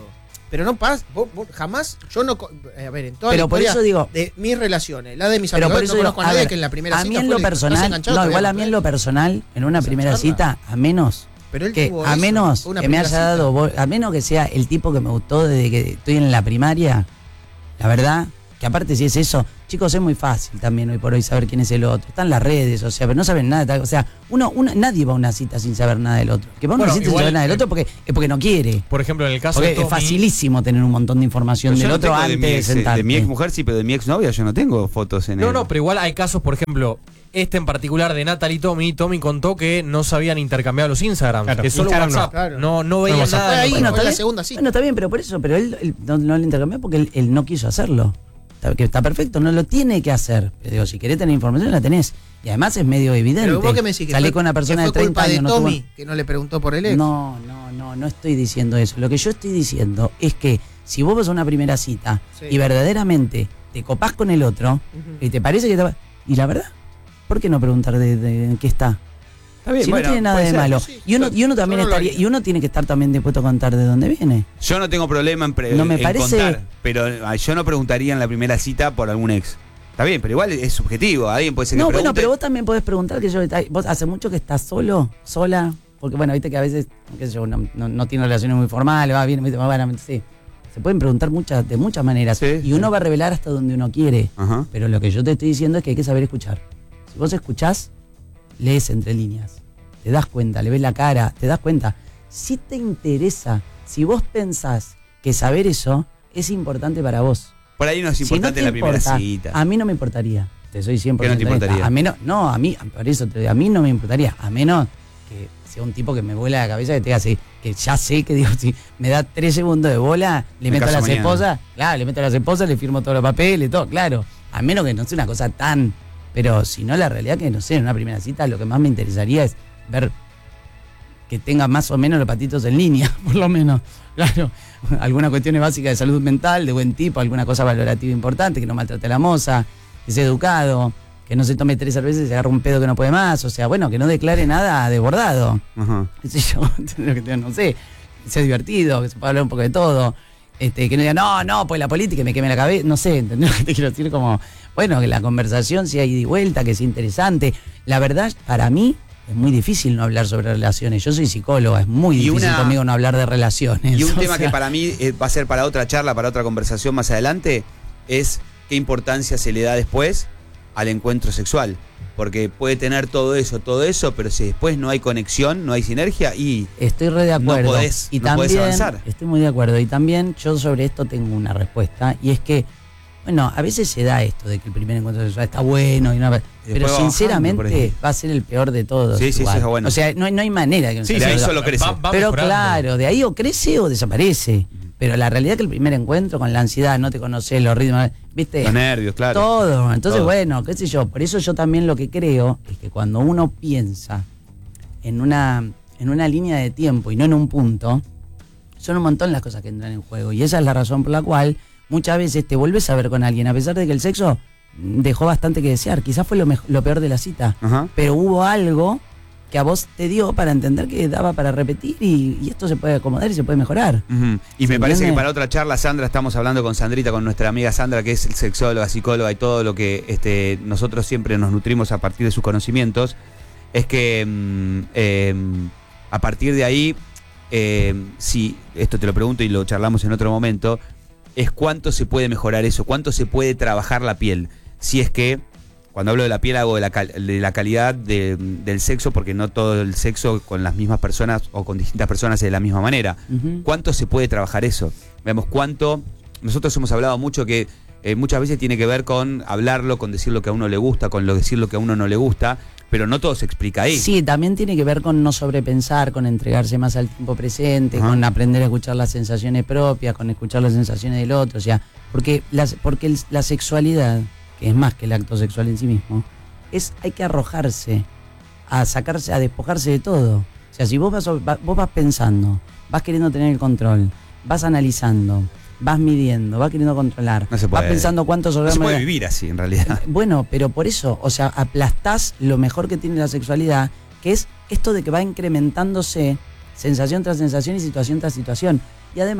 Pero no pasa, vos jamás, yo no, a ver, en toda Pero la por historia eso digo- de mis relaciones, la de mis Pero amigos, por eso no digo, conozco a a nadie ver, que en la primera a cita mí en fue lo no se personal, enganchaba, no, todavía igual a mí en lo personal, en una Esa primera charla. cita, a menos Pero él que tuvo a eso, menos fue una que me primera haya cita. dado, a menos que sea el tipo que me gustó desde que estoy en la primaria, la verdad, que aparte si es eso, chicos, es muy fácil también hoy por hoy saber quién es el otro. Están las redes, o sea, pero no saben nada. O sea, nadie va a una cita sin saber nada del otro. Que va a una Bueno, cita sin igual, saber nada del otro es porque no quiere. Por ejemplo, en el caso Porque de Tommy, es facilísimo tener un montón de información Yo del no otro tengo antes mi de ex, sentarte. de mi ex mujer sí, pero de mi ex novia yo no tengo fotos en No, él. no, pero igual hay casos, por ejemplo, este en particular de Natalie y Tommy contó que no sabían intercambiar los Instagrams, Claro, que solo Instagram no. WhatsApp. Claro. No veían WhatsApp. nada. Fue del ahí, otro. no, está fue la bien. segunda cita. Bueno, está bien, pero por eso, pero él no lo intercambió porque él no quiso hacerlo. Que está perfecto, no lo tiene que hacer. Pero digo, si querés tener información, la tenés. Y además es medio evidente. Pero vos que me decís que Salí fue- con una persona que de fue 30 culpa años. de no tuvo- Tommy, que no le preguntó por el ex. No estoy diciendo eso. Lo que yo estoy diciendo es que si vos vas a una primera cita Sí. y verdaderamente te copás con el otro y te parece que y la verdad, ¿por qué no preguntar de en qué está? Está bien, Si bueno, no tiene nada puede de ser. malo. Sí, Y uno también yo no lo estaría, haría. y uno tiene que estar también dispuesto a contar de dónde viene. Yo no tengo problema en, No me en parece- contar, pero yo no preguntaría en la primera cita por algún ex. Está bien, pero igual es subjetivo. Alguien puede ser que No, pregunte. bueno, pero vos también podés preguntar que vos hace mucho que estás solo, sola, porque bueno, viste que a veces, qué sé yo, no tiene relaciones muy formales, va bien, bueno, sí. Se pueden preguntar de muchas maneras. Sí, y uno va a revelar hasta donde uno quiere. Ajá. Pero lo que yo te estoy diciendo es que hay que saber escuchar. Si vos escuchás, lees entre líneas. Te das cuenta, le ves la cara, te das cuenta. Si te interesa, si vos pensás que saber eso es importante para vos. Por ahí no es Si importante no en te la primera importa, cita. a mí no me importaría. Te soy 100% ¿Qué no te honesta. importaría? A menos, no, a mí, por eso a mí no me importaría. A menos que sea un tipo que me vuela la cabeza, que te diga así, que ya sé que digo, si me da 3 segundos de bola, le Me meto a caso las mañana. esposas, claro, le meto a las esposas, le firmo todos los papeles, todo, claro. A menos que no sea una cosa tan. Pero si no, la realidad que no sé, en una primera cita lo que más me interesaría es ver que tenga más o menos los patitos en línea, por lo menos. Claro, algunas cuestiones básicas de salud mental, de buen tipo, alguna cosa valorativa importante, que no maltrate a la moza, que sea educado, que no se tome 3 cervezas y se agarre un pedo que no puede más, o sea, bueno, que no declare nada desbordado, Ajá. qué sé yo, lo que te- no sé, que sea divertido, que se pueda hablar un poco de todo, que no diga, no, pues la política y me queme la cabeza, no sé, ¿entendés lo que te quiero decir? Como, bueno, que la conversación sea ida y vuelta, que sea interesante. La verdad, para mí, es muy difícil no hablar sobre relaciones. Yo soy psicóloga, es muy Y difícil una- conmigo no hablar de relaciones. Y un O tema sea, que para mí va a ser para otra charla, para otra conversación más adelante, es qué importancia se le da después al encuentro sexual. Porque puede tener todo eso, pero si después no hay conexión, no hay sinergia y Estoy re de acuerdo. no podés avanzar. Estoy muy de acuerdo. Y también yo sobre esto tengo una respuesta. Y es que, bueno, a veces se da esto de que el primer encuentro sexual está bueno. Pero va bajando por sinceramente ahí. va a ser el peor de todos. Sí, sí, igual. eso es bueno. O sea, no hay manera que no Sí, sea de ahí el peor. solo crece. Va Pero mejorando. claro, de ahí o crece o desaparece. Pero la realidad es que el primer encuentro con la ansiedad, no te conoces, los ritmos, ¿viste? los nervios, claro. Todo. Entonces, Todo. bueno, qué sé yo. Por eso yo también lo que creo es que cuando uno piensa en una línea de tiempo y no en un punto, son un montón las cosas que entran en juego. Y esa es la razón por la cual muchas veces te vuelves a ver con alguien, a pesar de que el sexo dejó bastante que desear. Quizás fue lo peor de la cita. Ajá. Pero hubo algo que a vos te dio para entender que daba para repetir y esto se puede acomodar y se puede mejorar. Ujú. Y ¿Se me parece que entiende? para otra charla, Sandra, estamos hablando con Sandrita, con nuestra amiga Sandra, que es sexóloga, psicóloga y todo lo que nosotros siempre nos nutrimos a partir de sus conocimientos, es que a partir de ahí, si esto te lo pregunto y lo charlamos en otro momento, es cuánto se puede mejorar eso, cuánto se puede trabajar la piel. Si es que, cuando hablo de la piel, hago de la calidad del sexo, porque no todo el sexo con las mismas personas o con distintas personas es de la misma manera. Ujú. ¿Cuánto se puede trabajar eso? Veamos cuánto. Nosotros hemos hablado mucho que muchas veces tiene que ver con hablarlo, con decir lo que a uno le gusta, con decir lo que a uno no le gusta, pero no todo se explica ahí. Sí, también tiene que ver con no sobrepensar, con entregarse más al tiempo presente, Ajá. con aprender a escuchar las sensaciones propias, con escuchar las sensaciones del otro. O sea, porque la sexualidad, que es más que el acto sexual en sí mismo, hay que arrojarse, a despojarse de todo. O sea, si vos vas pensando, vas queriendo tener el control, vas analizando, vas midiendo, vas queriendo controlar, No se vas puede. pensando cuántos No se orgasmos. puede vivir así, en realidad. Bueno, pero por eso, o sea, aplastás lo mejor que tiene la sexualidad, que es esto de que va incrementándose sensación tras sensación y situación tras situación. Y además,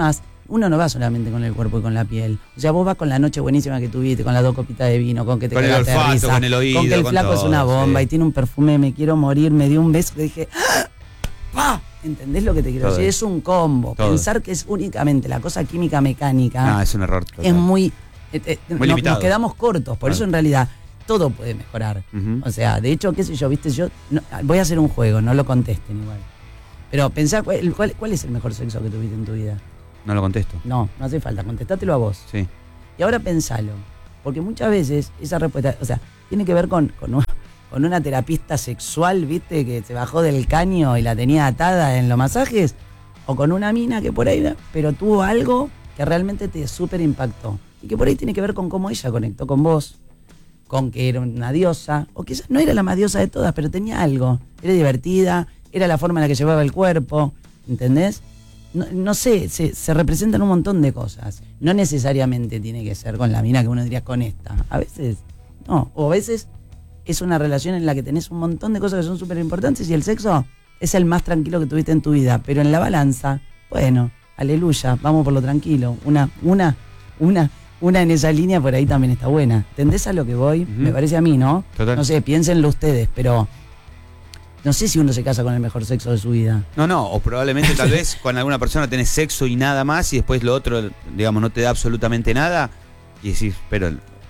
uno no va solamente con el cuerpo y con la piel. O sea, vos vas con la noche buenísima que tuviste, con las 2 copitas de vino, con que te Con el cagaste de olfato, risa, con el oído, con que el con flaco todo, es una bomba sí. y tiene un perfume, me quiero morir, me dio un beso que dije, ¡ah! ¡Pah! ¿Entendés lo que te quiero Todo. decir? Es un combo. Todo. Pensar que es únicamente la cosa química mecánica Es un error total. es muy... limitado. Nos quedamos cortos, por Claro. eso en realidad todo puede mejorar. Ujú. O sea, de hecho, qué sé yo, viste, voy a hacer un juego, no lo contesten igual. Pero pensá, ¿cuál es el mejor sexo que tuviste en tu vida? No lo contesto. No hace falta, contestátelo a vos. Sí. Y ahora pensalo, porque muchas veces esa respuesta, o sea, tiene que ver con una terapista sexual, viste, que se bajó del caño y la tenía atada en los masajes, o con una mina que por ahí, pero tuvo algo que realmente te súper impactó. Y que por ahí tiene que ver con cómo ella conectó con vos, con que era una diosa, o quizás no era la más diosa de todas, pero tenía algo. Era divertida, era la forma en la que llevaba el cuerpo, ¿entendés? No sé, se representan un montón de cosas. No necesariamente tiene que ser con la mina que uno diría con esta. A veces, no. O a veces es una relación en la que tenés un montón de cosas que son súper importantes y el sexo es el más tranquilo que tuviste en tu vida. Pero en la balanza, bueno, aleluya, vamos por lo tranquilo. Una en esa línea por ahí también está buena. ¿Entendés a lo que voy? Me parece a mí, ¿no? Total. No sé, piénsenlo ustedes, pero no sé si uno se casa con el mejor sexo de su vida. No, o probablemente tal vez con alguna persona tenés sexo y nada más y después lo otro, digamos, no te da absolutamente nada y decís, pero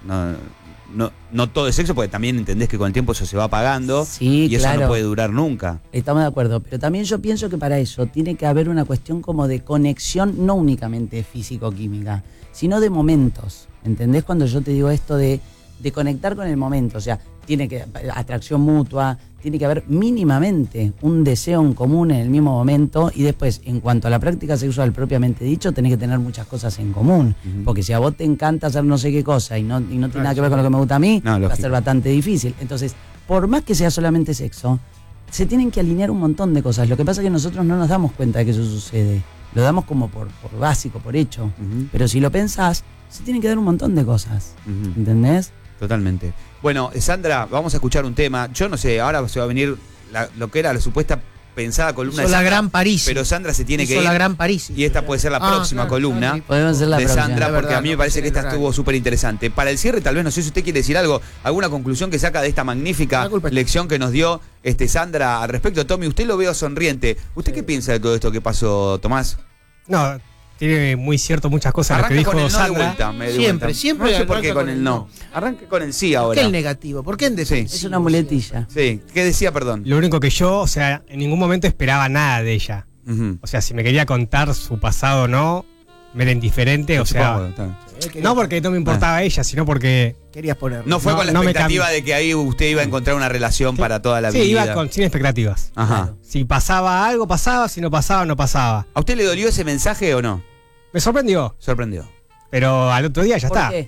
no todo es sexo porque también entendés que con el tiempo eso se va apagando Sí, y eso claro. no puede durar nunca. Estamos de acuerdo, pero también yo pienso que para eso tiene que haber una cuestión como de conexión, no únicamente físico-química, sino de momentos. ¿Entendés cuando yo te digo esto de conectar con el momento? O sea, tiene que atracción mutua, tiene que haber mínimamente un deseo en común en el mismo momento y después, en cuanto a la práctica sexual propiamente dicho, tenés que tener muchas cosas en común. Porque si a vos te encanta hacer no sé qué cosa y no tiene nada que ver con lo que me gusta a mí, No, va a lógico. ser bastante difícil. Entonces, por más que sea solamente sexo, se tienen que alinear un montón de cosas. Lo que pasa es que nosotros no nos damos cuenta de que eso sucede. Lo damos como por básico, por hecho. Ujú. Pero si lo pensás, se tienen que dar un montón de cosas. Ujú. ¿Entendés? Totalmente. Bueno, Sandra, vamos a escuchar un tema. Yo no sé, ahora se va a venir lo que era la supuesta pensada columna Hizo de la Sandra, Gran París. pero Sandra se tiene que Hizo ir. la Gran París. Y esta puede ser la próxima claro, columna claro. Podemos hacer la de próxima. Sandra, Es porque verdad, a mí me no parece que pensé esta en el estuvo horario. súper interesante. Para el cierre, tal vez, no sé si usted quiere decir algo, alguna conclusión que saca de esta magnífica La culpa es- lección que nos dio Sandra al respecto. Tommy, usted lo veo sonriente. ¿Usted qué piensa de todo esto que pasó, Tomás? No, tiene muy cierto muchas cosas lo que Arranca dijo con el no de Sandra. vuelta. me de Siempre, vuelta. siempre No sé por qué arranca con el no. Arranque con el sí ¿Por ahora. qué el negativo? ¿Por qué en defensivo? Es una muletilla. Sí, ¿qué decía, perdón? Lo único que yo, o sea, en ningún momento esperaba nada de ella. Ujú. O sea, si me quería contar su pasado o no, me era indiferente, o sea, Supongo, está. no porque no me importaba ella, sino porque Querías poner. No fue No, con la no me expectativa cambi- de que ahí usted iba a encontrar una relación para toda la sí, vida. iba sin expectativas. Ajá. Si pasaba algo, pasaba, si no pasaba, no pasaba. ¿A usted le dolió ese mensaje o no? Me sorprendió, Sorprendió. pero al otro día ya ¿Por está. qué?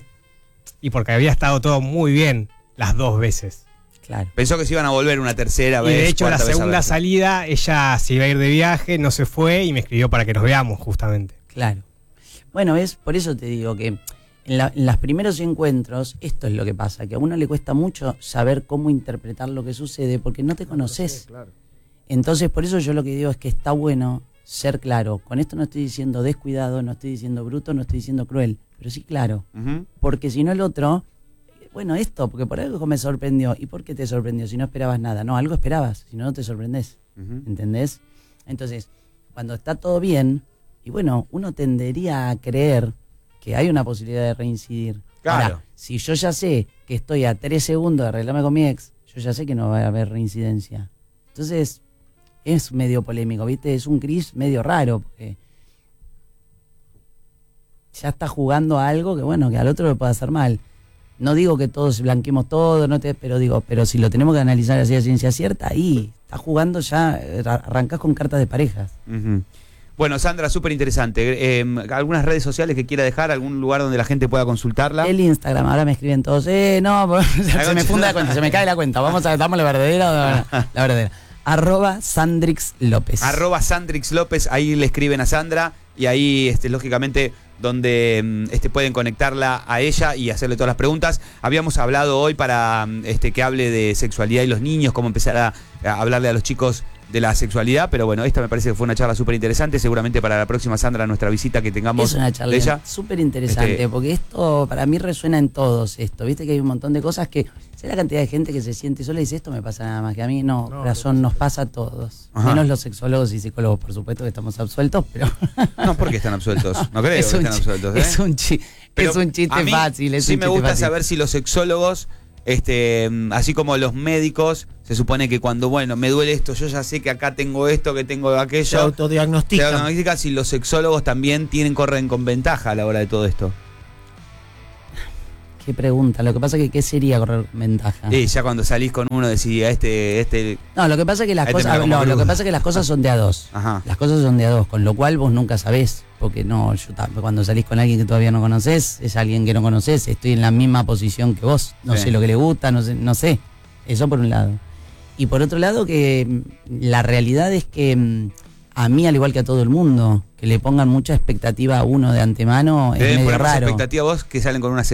Y porque había estado todo muy bien las 2 veces. Claro. Pensó que se iban a volver una tercera Y vez. de hecho, la cuarta vez a segunda verse. salida, ella se iba a ir de viaje, no se fue y me escribió para que nos veamos, justamente. Claro. Bueno, por eso te digo que en los primeros encuentros, esto es lo que pasa, que a uno le cuesta mucho saber cómo interpretar lo que sucede porque no te conoces. Entonces, por eso yo lo que digo es que está bueno ser claro. Con esto no estoy diciendo descuidado, no estoy diciendo bruto, no estoy diciendo cruel, pero sí claro. Ujú. Porque si no el otro, bueno, esto, porque por algo me sorprendió. ¿Y por qué te sorprendió si no esperabas nada? No, algo esperabas, si no, no te sorprendés. Ujú. ¿Entendés? Entonces, cuando está todo bien, y bueno, uno tendería a creer que hay una posibilidad de reincidir. Claro. Ahora, si yo ya sé que estoy a 3 segundos de arreglarme con mi ex, yo ya sé que no va a haber reincidencia. Entonces, es medio polémico, ¿viste? Es un gris medio raro, porque ya está jugando a algo que, bueno, que al otro le puede hacer mal. No digo que todos blanquemos todo, pero si lo tenemos que analizar así a ciencia cierta, ahí está jugando ya, arrancás con cartas de parejas. Ujú. Bueno, Sandra, súper interesante. ¿Algunas redes sociales que quiera dejar? ¿Algún lugar donde la gente pueda consultarla? El Instagram, ahora me escriben todos, no, se me funda la cuenta, se me cae la cuenta, damos la verdadera o la verdadera. @Sandrix López. @Sandrix López, ahí le escriben a Sandra y ahí, lógicamente, donde pueden conectarla a ella y hacerle todas las preguntas. Habíamos hablado hoy para que hable de sexualidad y los niños, cómo empezar a hablarle a los chicos de la sexualidad, pero bueno, esta me parece que fue una charla súper interesante, seguramente para la próxima, Sandra, nuestra visita que tengamos Es una de charla ella. súper interesante, Este- porque esto para mí resuena en todos esto. Viste que hay un montón de cosas que, sé la cantidad de gente que se siente sola y dice, esto me pasa nada más que a mí. No, corazón, nos pasa a todos. Ajá. Menos los sexólogos y psicólogos, por supuesto, que estamos absueltos, pero... No, porque están absueltos. No creo que es un estén chi- absueltos. es un chi- Pero es un chiste a mí fácil. Es sí un me chiste gusta fácil. saber si los sexólogos, así como los médicos, se supone que cuando, bueno, me duele esto, yo ya sé que acá tengo esto, que tengo Se aquello. Se autodiagnostican. diagnostica si los sexólogos también corren con ventaja a la hora de todo esto. Qué pregunta. Lo que pasa es que, ¿qué sería correr con ventaja? Y ya cuando salís con uno decís, No, lo que pasa es que las Ahí te cosas, mira como no, lo crudo. que pasa es que las cosas son de a dos. Ajá. Las cosas son de a dos, con lo cual vos nunca sabés, porque no, cuando salís con alguien que todavía no conoces, es alguien que no conoces, estoy en la misma posición que vos, no Sí. sé lo que le gusta, no sé. Eso por un lado. Y por otro lado que la realidad es que a mí, al igual que a todo el mundo, que le pongan mucha expectativa a uno de antemano es Deben medio poner más raro. expectativa a vos que salen con una